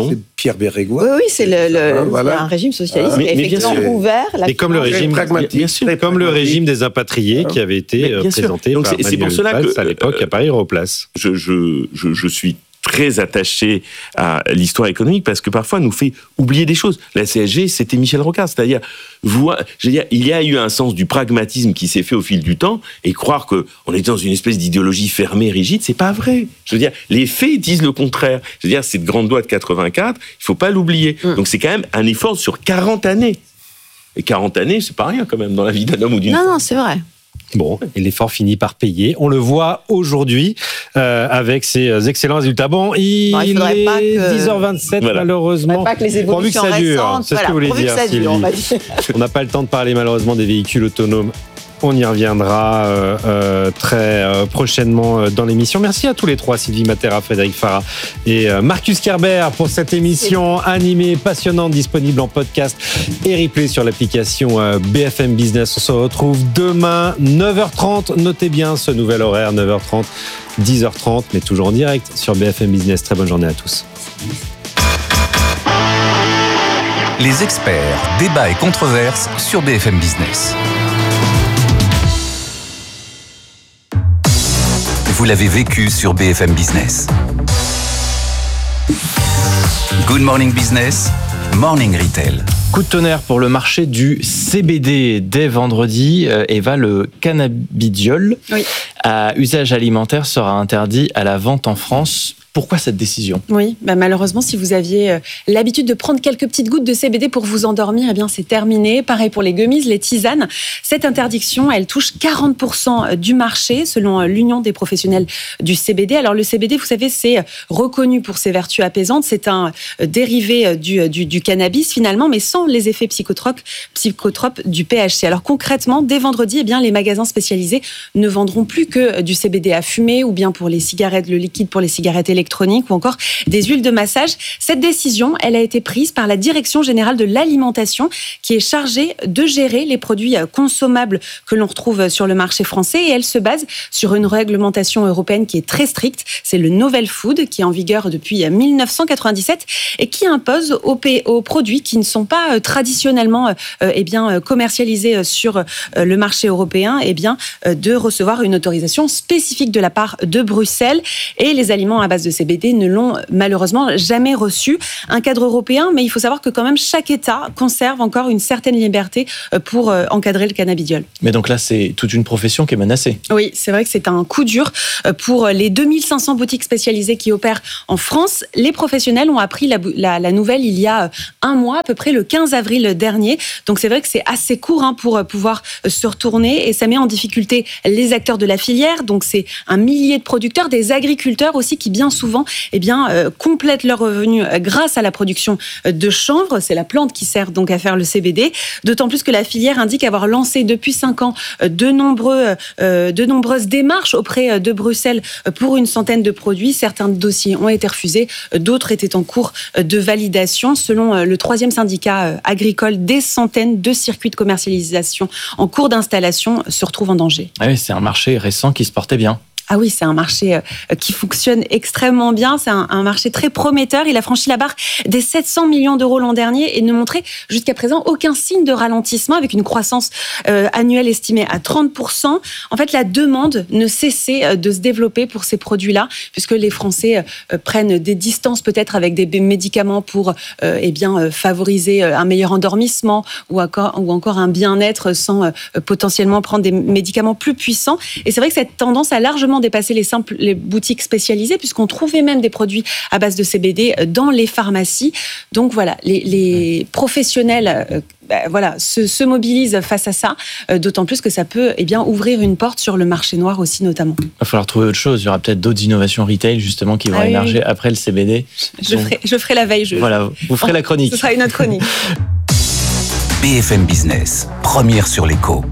C'est Pierre Bérégois. Oui, oui, c'est le, le, ah, voilà. un régime socialiste ah, mais, qui a effectivement ouvert la et comme le régime, bien sûr, comme le régime des impatriés ah, qui avait été présenté Donc par c'est, c'est pour cela Valls que, à l'époque euh, à Paris Europlace. Je, je, je, je suis très attaché à l'histoire économique parce que parfois elle nous fait oublier des choses. La C S G, c'était Michel Rocard, c'est-à-dire, vous, je veux dire, il y a eu un sens du pragmatisme qui s'est fait au fil du temps, et croire que on est dans une espèce d'idéologie fermée, rigide, c'est pas vrai. Je veux dire, les faits disent le contraire. Je veux dire, cette grande loi de quatre-vingt-quatre, il faut pas l'oublier. Mmh. Donc c'est quand même un effort sur quarante années. Et quarante années, c'est pas rien quand même dans la vie d'un homme ou d'une non, femme. Non, non, c'est vrai. Bon, et l'effort finit par payer. On le voit aujourd'hui euh, avec ces excellents résultats. Bon, il, bon, il est pas que... dix heures vingt-sept, voilà. Malheureusement. Pas que les évolutions pourvu que ça dure, récentes, c'est voilà, ce que vous voulez dire, Sylvie. On n'a pas le temps de parler malheureusement des véhicules autonomes. On y reviendra euh, euh, très euh, prochainement dans l'émission. Merci à tous les trois, Sylvie Matera, Frédéric Farah et euh, Marcus Kerber, pour cette émission animée, passionnante, disponible en podcast et replay sur l'application euh, B F M Business. On se retrouve demain, neuf heures trente. Notez bien ce nouvel horaire, neuf heures trente, dix heures trente, mais toujours en direct sur B F M Business. Très bonne journée à tous. Les experts, débats et controverses sur B F M Business. Vous l'avez vécu sur B F M Business. Good Morning Business, Morning Retail. Coup de tonnerre pour le marché du C B D. Dès vendredi, Eva, le cannabidiol oui. à usage alimentaire sera interdit à la vente en France. Pourquoi cette décision ? Oui, bah malheureusement, si vous aviez l'habitude de prendre quelques petites gouttes de C B D pour vous endormir, eh bien c'est terminé. Pareil pour les gummies, les tisanes. Cette interdiction, elle touche quarante pour cent du marché, selon l'Union des professionnels du C B D. Alors le C B D, vous savez, c'est reconnu pour ses vertus apaisantes. C'est un dérivé du, du, du cannabis finalement, mais sans les effets psychotropes, psychotropes du P H C. Alors concrètement, dès vendredi, eh bien les magasins spécialisés ne vendront plus que du C B D à fumer, ou bien pour les cigarettes, le liquide pour les cigarettes électroniques, ou encore des huiles de massage. Cette décision, elle a été prise par la Direction générale de l'alimentation, qui est chargée de gérer les produits consommables que l'on retrouve sur le marché français, et elle se base sur une réglementation européenne qui est très stricte. C'est le Novel Food, qui est en vigueur depuis dix-neuf cent quatre-vingt-dix-sept et qui impose aux, aux produits qui ne sont pas traditionnellement euh, eh bien, commercialisés sur euh, le marché européen, eh bien, euh, de recevoir une autorisation spécifique de la part de Bruxelles. Et les aliments à base de C B D ne l'ont malheureusement jamais reçu. Un cadre européen, mais il faut savoir que quand même chaque État conserve encore une certaine liberté pour euh, encadrer le cannabidiol. Mais donc là, c'est toute une profession qui est menacée. Oui, c'est vrai que c'est un coup dur pour les deux mille cinq cents boutiques spécialisées qui opèrent en France. Les professionnels ont appris la, la, la nouvelle il y a un mois, à peu près le quinze avril dernier. Donc c'est vrai que c'est assez court hein, pour pouvoir se retourner, et ça met en difficulté les acteurs de la filière. Donc c'est un millier de producteurs, des agriculteurs aussi qui bien souvent eh bien, euh, complètent leurs revenus grâce à la production de chanvre. C'est la plante qui sert donc à faire le C B D. D'autant plus que la filière indique avoir lancé depuis cinq ans de, nombreux, euh, de nombreuses démarches auprès de Bruxelles pour une centaine de produits. Certains dossiers ont été refusés, d'autres étaient en cours de validation. Selon le troisième syndicat agricole, des centaines de circuits de commercialisation en cours d'installation se retrouvent en danger. Ah oui, c'est un marché récent qui se portait bien. Ah oui, c'est un marché qui fonctionne extrêmement bien. C'est un, un marché très prometteur. Il a franchi la barre des sept cents millions d'euros l'an dernier et ne montrait jusqu'à présent aucun signe de ralentissement, avec une croissance euh, annuelle estimée à trente pour cent. En fait, la demande ne cessait de se développer pour ces produits-là, puisque les Français euh, prennent des distances peut-être avec des médicaments pour euh, eh bien, euh, favoriser un meilleur endormissement, ou encore, ou encore un bien-être sans euh, potentiellement prendre des médicaments plus puissants. Et c'est vrai que cette tendance a largement dépasser les simples les boutiques spécialisées, puisqu'on trouvait même des produits à base de C B D dans les pharmacies. Donc voilà, les, les professionnels euh, bah, voilà, se, se mobilisent face à ça, euh, d'autant plus que ça peut eh bien, ouvrir une porte sur le marché noir aussi notamment. Il va falloir trouver autre chose. Il y aura peut-être d'autres innovations retail justement qui vont ah, émerger oui. après le C B D. Je, Donc, ferai, je ferai la veille. Je, voilà, vous ferez oh, la chronique. Ce sera une autre chronique. B F M Business, première sur l'écho.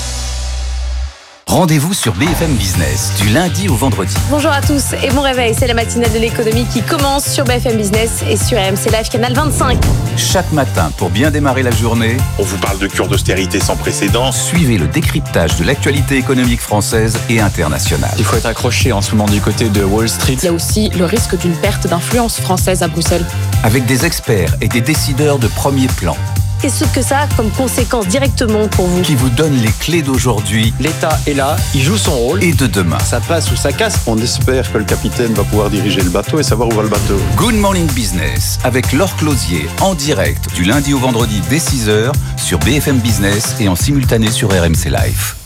Rendez-vous sur B F M Business, du lundi au vendredi. Bonjour à tous et bon réveil, c'est la matinale de l'économie qui commence sur B F M Business et sur R M C Live, canal vingt-cinq. Chaque matin, pour bien démarrer la journée, on vous parle de cure d'austérité sans précédent. Suivez le décryptage de l'actualité économique française et internationale. Il faut être accroché en ce moment du côté de Wall Street. Il y a aussi le risque d'une perte d'influence française à Bruxelles. Avec des experts et des décideurs de premier plan. Qu'est-ce que ça a comme conséquence directement pour vous? Qui vous donne les clés d'aujourd'hui. L'État est là, il joue son rôle. Et de demain. Ça passe ou ça casse. On espère que le capitaine va pouvoir diriger le bateau et savoir où va le bateau. Good Morning Business, avec Laure Closier, en direct, du lundi au vendredi dès six heures, sur B F M Business et en simultané sur R M C Live.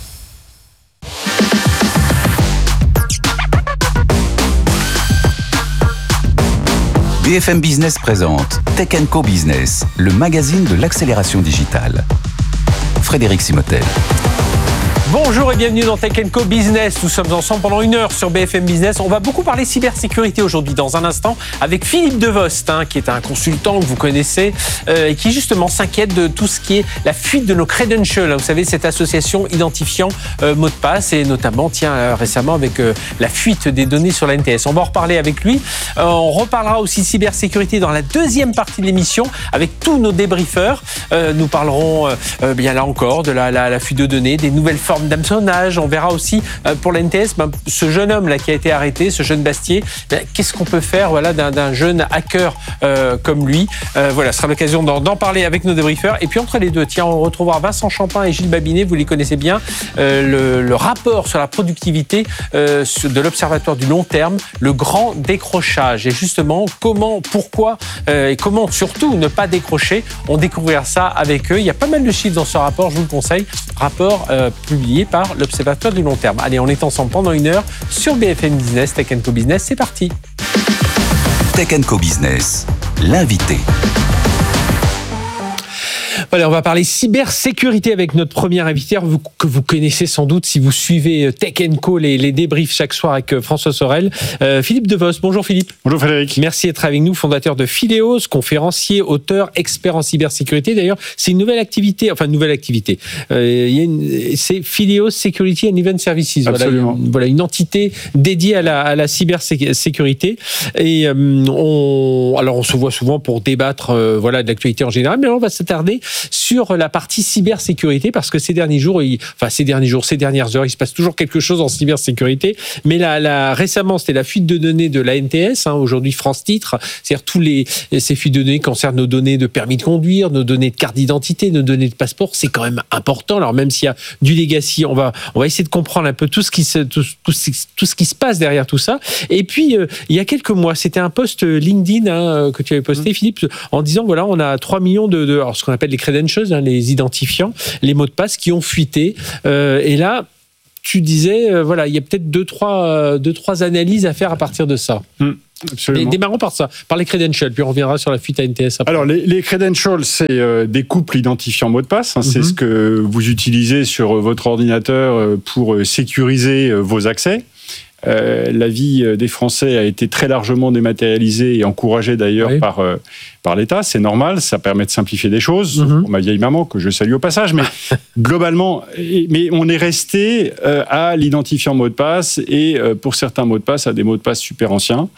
B F M Business présente Tech and Co Business, le magazine de l'accélération digitale. Frédéric Simotel. Bonjour et bienvenue dans Tech and Co Business. Nous sommes ensemble pendant une heure sur B F M Business. On va beaucoup parler cybersécurité aujourd'hui dans un instant avec Philippe Devost, hein, qui est un consultant que vous connaissez euh, et qui justement s'inquiète de tout ce qui est la fuite de nos credentials. Vous savez, cette association identifiant euh, mots de passe, et notamment, tiens, euh, récemment avec euh, la fuite des données sur la N T S. On va en reparler avec lui. Euh, on reparlera aussi cybersécurité dans la deuxième partie de l'émission avec tous nos débriefeurs. Euh, nous parlerons euh, bien là encore de la, la, la fuite de données, des nouvelles formes d'hameçonnage. On verra aussi euh, pour la N T S, ben, ce jeune homme là qui a été arrêté, ce jeune Bastier, ben, qu'est-ce qu'on peut faire voilà, d'un, d'un jeune hacker euh, comme lui. Euh, voilà, ce sera l'occasion d'en, d'en parler avec nos débriefeurs. Et puis entre les deux, tiens, on retrouvera Vincent Champin et Gilles Babinet, vous les connaissez bien, euh, le, le rapport sur la productivité euh, de l'Observatoire du long terme, le grand décrochage. Et justement, comment, pourquoi euh, et comment surtout ne pas décrocher, on découvrira ça avec eux. Il y a pas mal de chiffres dans ce rapport, je vous le conseille, rapport euh, publié par l'Observatoire du long terme. Allez, on est ensemble pendant une heure sur B F M Business, Tech and Co Business, c'est parti. Tech and Co Business, l'invité. Voilà, on va parler cybersécurité avec notre premier invité vous, que vous connaissez sans doute si vous suivez Tech and Co, les, les débriefs chaque soir avec François Sorel. Euh, Philippe Devos, bonjour Philippe. Bonjour Frédéric. Merci d'être avec nous, fondateur de Phileos, conférencier, auteur, expert en cybersécurité. D'ailleurs, c'est une nouvelle activité, enfin une nouvelle activité. Euh, il y a une, c'est Phileos Security and Event Services. Absolument. Voilà, une, voilà, une entité dédiée à la, à la cybersécurité. Et euh, on, alors on se voit souvent pour débattre euh, voilà, de l'actualité en général, mais alors on va s'attarder sur la partie cybersécurité parce que ces derniers jours, il, enfin ces derniers jours, ces dernières heures, il se passe toujours quelque chose en cybersécurité. Mais là, là récemment, c'était la fuite de données de l'A N T S. Hein, aujourd'hui, France Titre, c'est-à-dire tous les ces fuites de données concernent nos données de permis de conduire, nos données de carte d'identité, nos données de passeport. C'est quand même important. Alors même s'il y a du legacy, on va on va essayer de comprendre un peu tout ce qui se tout, tout, tout ce qui se passe derrière tout ça. Et puis euh, il y a quelques mois, c'était un post LinkedIn hein, que tu avais posté, mmh. Philippe, en disant voilà, on a trois millions de, de alors, ce qu'on appelle les credentials, hein, les identifiants, les mots de passe qui ont fuité. Euh, et là, tu disais, euh, voilà, il y a peut-être deux trois, euh, deux, trois analyses à faire à partir de ça. Mmh. Absolument. Et démarrons par ça, par les credentials, puis on reviendra sur la fuite A N T S après. Alors, les, les credentials, c'est euh, des couples identifiants mots de passe. Hein, mm-hmm. C'est ce que vous utilisez sur votre ordinateur pour sécuriser vos accès. Euh, la vie des Français a été très largement dématérialisée et encouragée d'ailleurs oui. par, euh, par l'État. C'est normal, ça permet de simplifier des choses. Mm-hmm. Pour ma vieille maman, que je salue au passage, mais globalement, mais on est resté euh, à l'identifiant mot de passe et euh, pour certains mots de passe, à des mots de passe super anciens.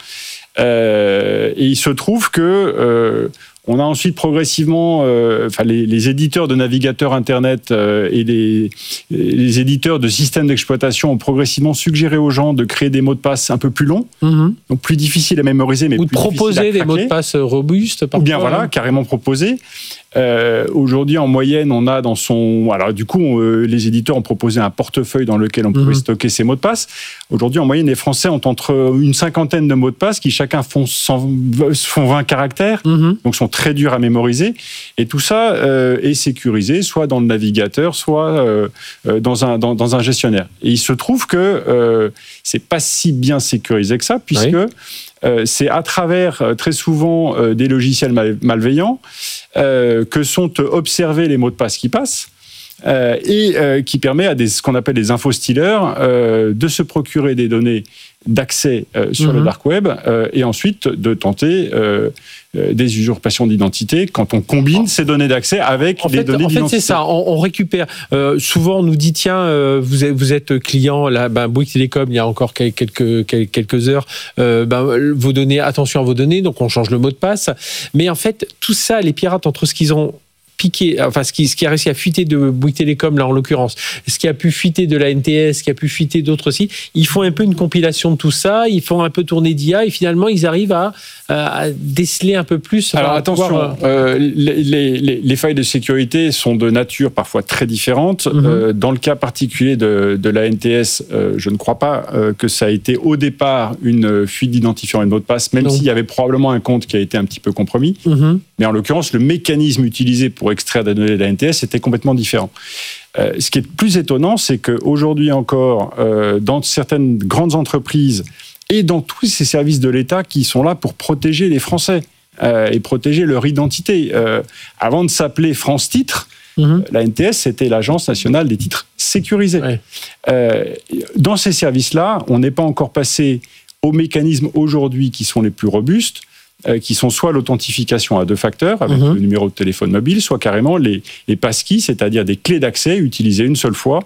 Euh, et il se trouve que euh, on a ensuite progressivement, euh, enfin les, les éditeurs de navigateurs Internet euh, et les, les éditeurs de systèmes d'exploitation ont progressivement suggéré aux gens de créer des mots de passe un peu plus longs, mmh. donc plus difficiles à mémoriser, mais ou plus de proposer des mots de passe robustes. Ou bien voilà, carrément proposer. Euh, aujourd'hui, en moyenne, on a dans son... Alors du coup, on, euh, les éditeurs ont proposé un portefeuille dans lequel on pouvait mmh. stocker ces mots de passe. Aujourd'hui, en moyenne, les Français ont entre une cinquantaine de mots de passe qui chacun font, cent, font vingt caractères, mmh. donc sont très durs à mémoriser. Et tout ça euh, est sécurisé, soit dans le navigateur, soit euh, dans, un, dans, dans un gestionnaire. Et il se trouve que euh, c'est pas si bien sécurisé que ça, puisque... Oui. Euh, c'est à travers euh, très souvent euh, des logiciels mal- malveillants euh, que sont observés les mots de passe qui passent euh, et euh, qui permet à des, ce qu'on appelle des infostealers euh, de se procurer des données d'accès euh, sur mmh. le dark web euh, et ensuite de tenter euh, euh, des usurpations d'identité quand on combine ces données d'accès avec en des fait, données en d'identité. En fait, c'est ça. On, on récupère. Euh, souvent, on nous dit tiens, euh, vous, êtes, vous êtes client, là, ben, Bouygues Télécom, il y a encore quelques quelques heures, euh, ben, vos données, attention à vos données, donc on change le mot de passe. Mais en fait, tout ça, les pirates, entre ce qu'ils ont piqué, enfin ce qui, ce qui a réussi à fuiter de Bouygues Télécom là en l'occurrence, ce qui a pu fuiter de la N T S, ce qui a pu fuiter d'autres sites, ils font un peu une compilation de tout ça, ils font un peu tourner d'I A et finalement ils arrivent à, à déceler un peu plus. Alors attention, pouvoir... euh, les, les, les failles de sécurité sont de nature parfois très différentes. Mm-hmm. Euh, dans le cas particulier de, de la N T S, euh, je ne crois pas euh, que ça a été au départ une fuite d'identifiant et de mot de passe, même non. s'il y avait probablement un compte qui a été un petit peu compromis. Mm-hmm. Mais en l'occurrence, le mécanisme utilisé pour extraire des données de la N T S était complètement différent. Euh, ce qui est plus étonnant, c'est qu'aujourd'hui encore, euh, dans certaines grandes entreprises et dans tous ces services de l'État qui sont là pour protéger les Français euh, et protéger leur identité. Euh, avant de s'appeler France Titres, mmh. la N T S, c'était l'Agence nationale des titres sécurisés. Ouais. Euh, dans ces services-là, on n'est pas encore passé aux mécanismes aujourd'hui qui sont les plus robustes, Euh, qui sont soit l'authentification à deux facteurs avec mmh. le numéro de téléphone mobile, soit carrément les, les passkeys, c'est-à-dire des clés d'accès utilisées une seule fois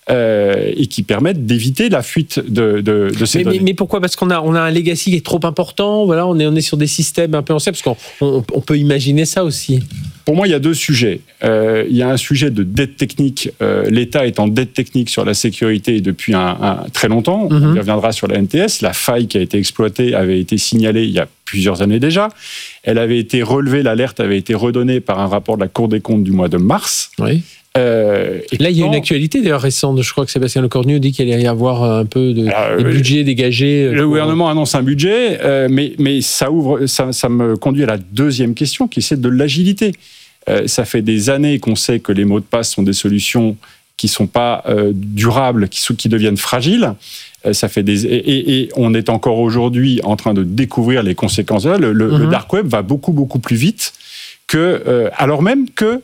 euh, et qui permettent d'éviter la fuite de, de, de ces mais, données. Mais, mais pourquoi ? Parce qu'on a, on a un legacy qui est trop important, voilà, on est, on est sur des systèmes un peu anciens, parce qu'on on, on peut imaginer ça aussi. Pour moi, il y a deux sujets. Euh, il y a un sujet de dette technique. Euh, L'État est en dette technique sur la sécurité depuis un, un, très longtemps. Mmh. On y reviendra sur la N T S. La faille qui a été exploitée avait été signalée il y a plusieurs années déjà. Elle avait été relevée, l'alerte avait été redonnée par un rapport de la Cour des comptes du mois de mars. Oui. Euh, et là, il y a une actualité d'ailleurs récente. Je crois que Sébastien Lecornu dit qu'il allait y avoir un peu de alors, des budgets dégagés. Le pour... gouvernement annonce un budget, euh, mais, mais ça, ouvre, ça, ça me conduit à la deuxième question, qui est celle de l'agilité. Euh, ça fait des années qu'on sait que les mots de passe sont des solutions qui ne sont pas euh, durables, qui, qui deviennent fragiles. Euh, ça fait des, et, et on est encore aujourd'hui en train de découvrir les conséquences de ça. Le, le, mm-hmm. le dark web va beaucoup, beaucoup plus vite, que, euh, alors même que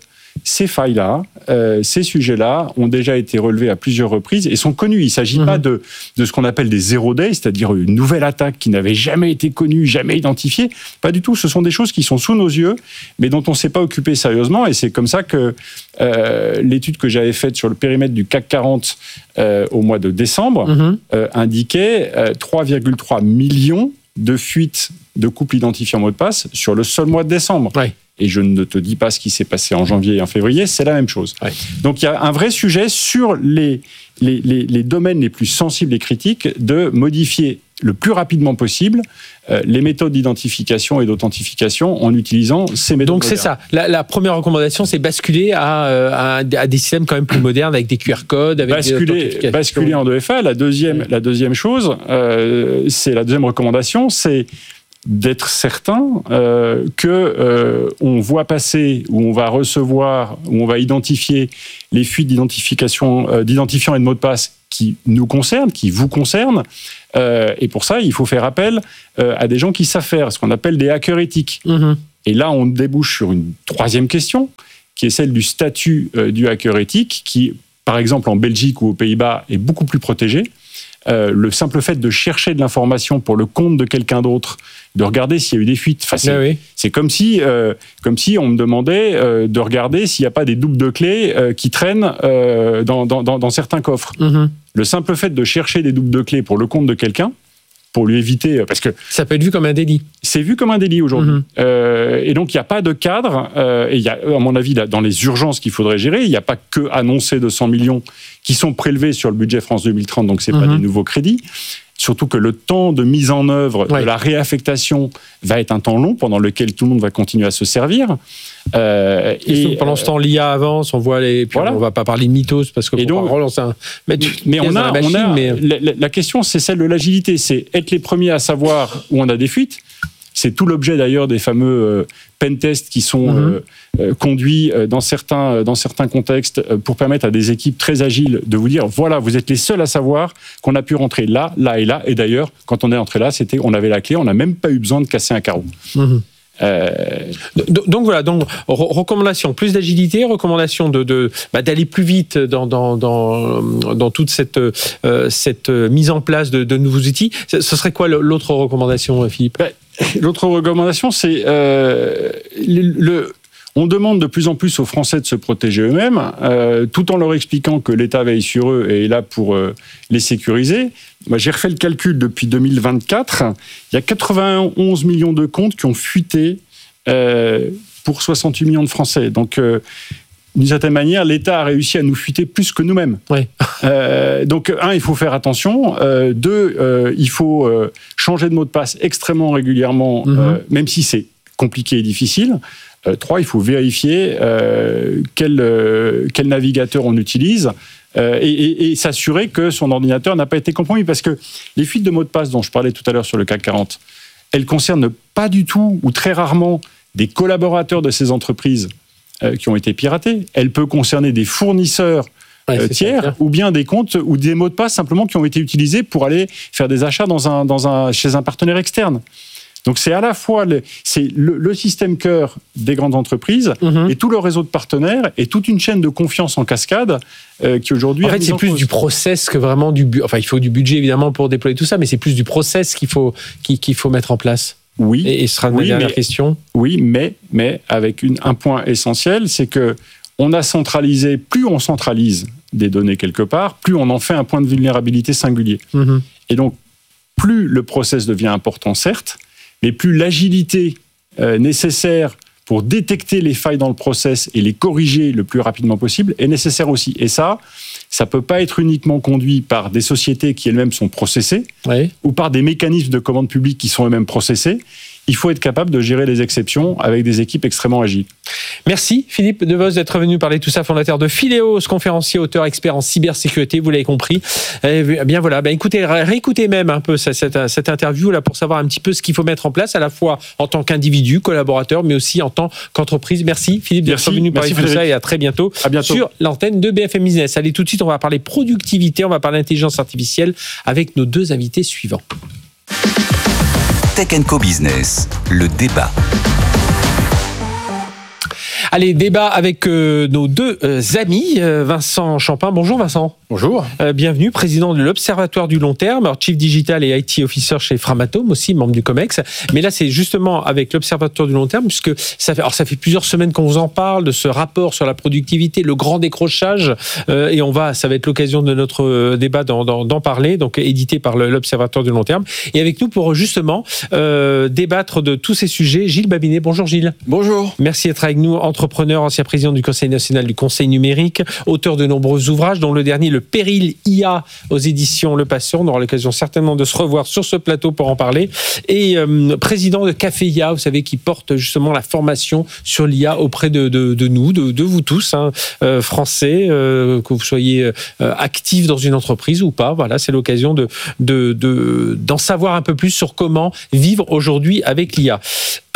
ces failles-là, euh, ces sujets-là ont déjà été relevés à plusieurs reprises et sont connus. Il ne s'agit mmh. pas de, de ce qu'on appelle des zero day, c'est-à-dire une nouvelle attaque qui n'avait jamais été connue, jamais identifiée. Pas du tout. Ce sont des choses qui sont sous nos yeux, mais dont on ne s'est pas occupé sérieusement. Et c'est comme ça que euh, l'étude que j'avais faite sur le périmètre du C A C quarante euh, au mois de décembre mmh. euh, indiquait euh, trois virgule trois millions de fuites de couples identifiés en mot de passe sur le seul mois de décembre. Ouais. Et je ne te dis pas ce qui s'est passé en janvier et en février, c'est la même chose. Ouais. Donc il y a un vrai sujet sur les, les, les, les domaines les plus sensibles et critiques de modifier le plus rapidement possible euh, les méthodes d'identification et d'authentification en utilisant ces méthodes. Donc modernes. C'est ça. La, la première recommandation, c'est basculer à, à, à des systèmes quand même plus modernes avec des Q R codes, avec basculer, des basculer en deux F A. La deuxième, ouais. la deuxième chose, euh, c'est la deuxième recommandation, c'est d'être certain euh, que euh, on voit passer, ou on va recevoir, ou on va identifier les fuites d'identification, euh, d'identifiants et de mots de passe qui nous concernent, qui vous concernent. Euh, et pour ça, il faut faire appel euh, à des gens qui savent faire, ce qu'on appelle des hackers éthiques. Mmh. Et là, on débouche sur une troisième question, qui est celle du statut euh, du hacker éthique, qui, par exemple, en Belgique ou aux Pays-Bas, est beaucoup plus protégé. Euh, le simple fait de chercher de l'information pour le compte de quelqu'un d'autre, de regarder s'il y a eu des fuites, enfin, c'est, oui. c'est comme si, euh, comme si on me demandait euh, de regarder s'il n'y a pas des doubles de clés euh, qui traînent euh, dans, dans, dans certains coffres. Mm-hmm. Le simple fait de chercher des doubles de clés pour le compte de quelqu'un, pour lui éviter, parce que ça peut être vu comme un délit. C'est vu comme un délit aujourd'hui. Mmh. Euh, et donc il n'y a pas de cadre. Euh, et il y a, à mon avis, dans les urgences qu'il faudrait gérer, il n'y a pas que annoncer de cent millions qui sont prélevés sur le budget France deux mille trente. Donc c'est mmh. pas des nouveaux crédits. Surtout que le temps de mise en œuvre ouais. de la réaffectation va être un temps long pendant lequel tout le monde va continuer à se servir. Euh, et, et pendant ce temps, l'I A avance, on voit les. Puis voilà. On va pas parler de mythos parce que et donc, relancer un. Mais, mais on a, machine, on a mais... La, la question, c'est celle de l'agilité. C'est être les premiers à savoir où on a des fuites. C'est tout l'objet d'ailleurs des fameux euh, pentests qui sont mm-hmm. euh, euh, conduits euh, dans certains euh, dans certains contextes euh, pour permettre à des équipes très agiles de vous dire voilà, vous êtes les seuls à savoir qu'on a pu rentrer là, là et là. Et d'ailleurs, quand on est entré là, c'était on avait la clé, on n'a même pas eu besoin de casser un carreau. Mm-hmm. Euh... Donc, donc voilà, donc recommandation plus d'agilité, recommandation de, de bah, d'aller plus vite dans dans dans, dans toute cette euh, cette mise en place de, de nouveaux outils. Ce serait quoi l'autre recommandation, Philippe? Ben, l'autre recommandation, c'est euh, le, le on demande de plus en plus aux Français de se protéger eux-mêmes, euh, tout en leur expliquant que l'État veille sur eux et est là pour euh, les sécuriser. Moi, j'ai refait le calcul depuis deux mille vingt-quatre. Il y a quatre-vingt-onze millions de comptes qui ont fuité euh, pour soixante-huit millions de Français. Donc, euh, d'une certaine manière, l'État a réussi à nous fuiter plus que nous-mêmes. Oui. euh, donc, un, il faut faire attention. Euh, deux, euh, il faut euh, changer de mot de passe extrêmement régulièrement, mm-hmm. euh, même si c'est compliqué et difficile. Euh, trois, il faut vérifier euh, quel, euh, quel navigateur on utilise euh, et, et, et s'assurer que son ordinateur n'a pas été compromis. Parce que les fuites de mots de passe dont je parlais tout à l'heure sur le C A C quarante, elles concernent pas du tout ou très rarement des collaborateurs de ces entreprises euh, qui ont été piratés. Elles peuvent concerner des fournisseurs ouais, euh, tiers ça, ou bien des comptes ou des mots de passe simplement qui ont été utilisés pour aller faire des achats dans un, dans un, chez un partenaire externe. Donc c'est à la fois le, c'est le, le système cœur des grandes entreprises mmh. et tout le réseau de partenaires et toute une chaîne de confiance en cascade euh, qui aujourd'hui... En fait, c'est en plus cause. Du process que vraiment du... Enfin, il faut du budget évidemment pour déployer tout ça, mais c'est plus du process qu'il faut, qu'il, qu'il faut mettre en place. Oui. Et, et ce sera ma oui, dernière mais, question. Oui, mais, mais avec une, un point essentiel, c'est que on a centralisé, plus on centralise des données quelque part, plus on en fait un point de vulnérabilité singulier. Mmh. Et donc, plus le process devient important, certes, mais plus l'agilité euh, nécessaire pour détecter les failles dans le process et les corriger le plus rapidement possible est nécessaire aussi. Et ça, ça ne peut pas être uniquement conduit par des sociétés qui elles-mêmes sont processées oui. ou par des mécanismes de commande publique qui sont eux-mêmes processés. Il faut être capable de gérer les exceptions avec des équipes extrêmement agiles. Merci Philippe Devos d'être venu parler de tout ça, fondateur de Phileos, conférencier, auteur, expert en cybersécurité, vous l'avez compris. Eh bien voilà, ben écoutez, réécoutez même un peu cette, cette, cette interview là pour savoir un petit peu ce qu'il faut mettre en place, à la fois en tant qu'individu, collaborateur, mais aussi en tant qu'entreprise. Merci Philippe d'être venu parler de tout ça et à très bientôt, à bientôt sur l'antenne de B F M Business. Allez, tout de suite, on va parler productivité, on va parler intelligence artificielle avec nos deux invités suivants. Tech and Co Business, le débat. Allez, débat avec euh, nos deux euh, amis, euh, Vincent Champin. Bonjour Vincent. Bonjour. Euh, bienvenue, président de l'Observatoire du long terme, alors Chief Digital et I T Officer chez Framatome, aussi membre du COMEX. Mais là, c'est justement avec l'Observatoire du long terme, puisque ça fait, alors ça fait plusieurs semaines qu'on vous en parle, de ce rapport sur la productivité, le grand décrochage, euh, et on va, ça va être l'occasion de notre euh, débat d'en, d'en, d'en parler, donc édité par le, l'Observatoire du long terme. Et avec nous pour justement euh, débattre de tous ces sujets, Gilles Babinet. Bonjour Gilles. Bonjour. Merci d'être avec nous, entrepreneur, ancien président du Conseil national du Conseil numérique, auteur de nombreux ouvrages, dont le dernier, Le péril I A, aux éditions Le Patient. On aura l'occasion certainement de se revoir sur ce plateau pour en parler. Et euh, président de Café I A, vous savez, qui porte justement la formation sur l'I A auprès de, de, de nous, de, de vous tous, hein, euh, français, euh, que vous soyez euh, actifs dans une entreprise ou pas. Voilà, c'est l'occasion de, de, de, d'en savoir un peu plus sur comment vivre aujourd'hui avec l'I A.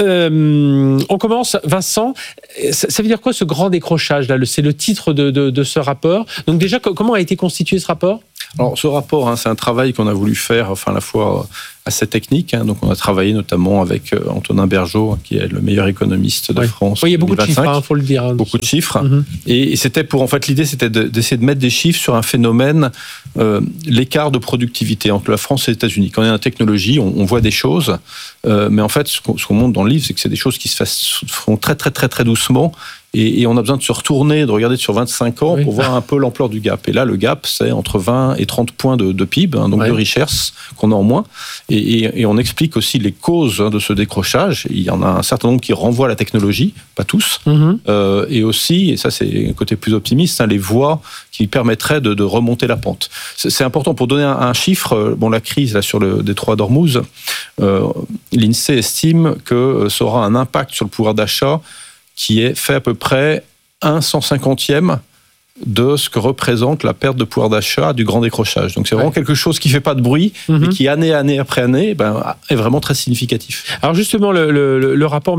Euh, on commence, Vincent. Ça, ça veut dire quoi ce grand décrochage là? C'est le titre de, de, de ce rapport. Donc déjà, comment a été constitué ce rapport? Alors ce rapport, hein, c'est un travail qu'on a voulu faire, enfin à la fois assez technique. Hein, donc on a travaillé notamment avec euh, Antonin Bergeaud, qui est le meilleur économiste de oui. France. Oui, il y a beaucoup de chiffres, il hein, faut le dire. Hein, beaucoup de chiffres. Mm-hmm. Et, et c'était pour, en fait, l'idée, c'était de, d'essayer de mettre des chiffres sur un phénomène, euh, l'écart de productivité entre la France et les États-Unis. Quand on est dans la technologie, on, on voit des choses, euh, mais en fait, ce qu'on, ce qu'on montre dans le livre, c'est que c'est des choses qui se fassent, font très, très, très, très doucement. Et, et on a besoin de se retourner, de regarder sur vingt-cinq ans oui. pour voir un peu l'ampleur du gap. Et là, le gap, c'est entre vingt et trente points de, de P I B, hein, donc oui. de richesse qu'on a en moins. Et, et, et on explique aussi les causes hein, de ce décrochage. Il y en a un certain nombre qui renvoient à la technologie, pas tous. Mm-hmm. Euh, et aussi, et ça c'est un côté plus optimiste, hein, les voies qui permettraient de, de remonter la pente. C'est, c'est important pour donner un, un chiffre. Bon, la crise là sur le détroit d'Ormuz, euh, l'INSEE estime que ça aura un impact sur le pouvoir d'achat qui est fait à peu près un cent cinquantième de ce que représente la perte de pouvoir d'achat du grand décrochage. Donc c'est vraiment ouais. quelque chose qui ne fait pas de bruit, mm-hmm. mais qui, année, année après année, ben, est vraiment très significatif. Alors justement, le, le, le rapport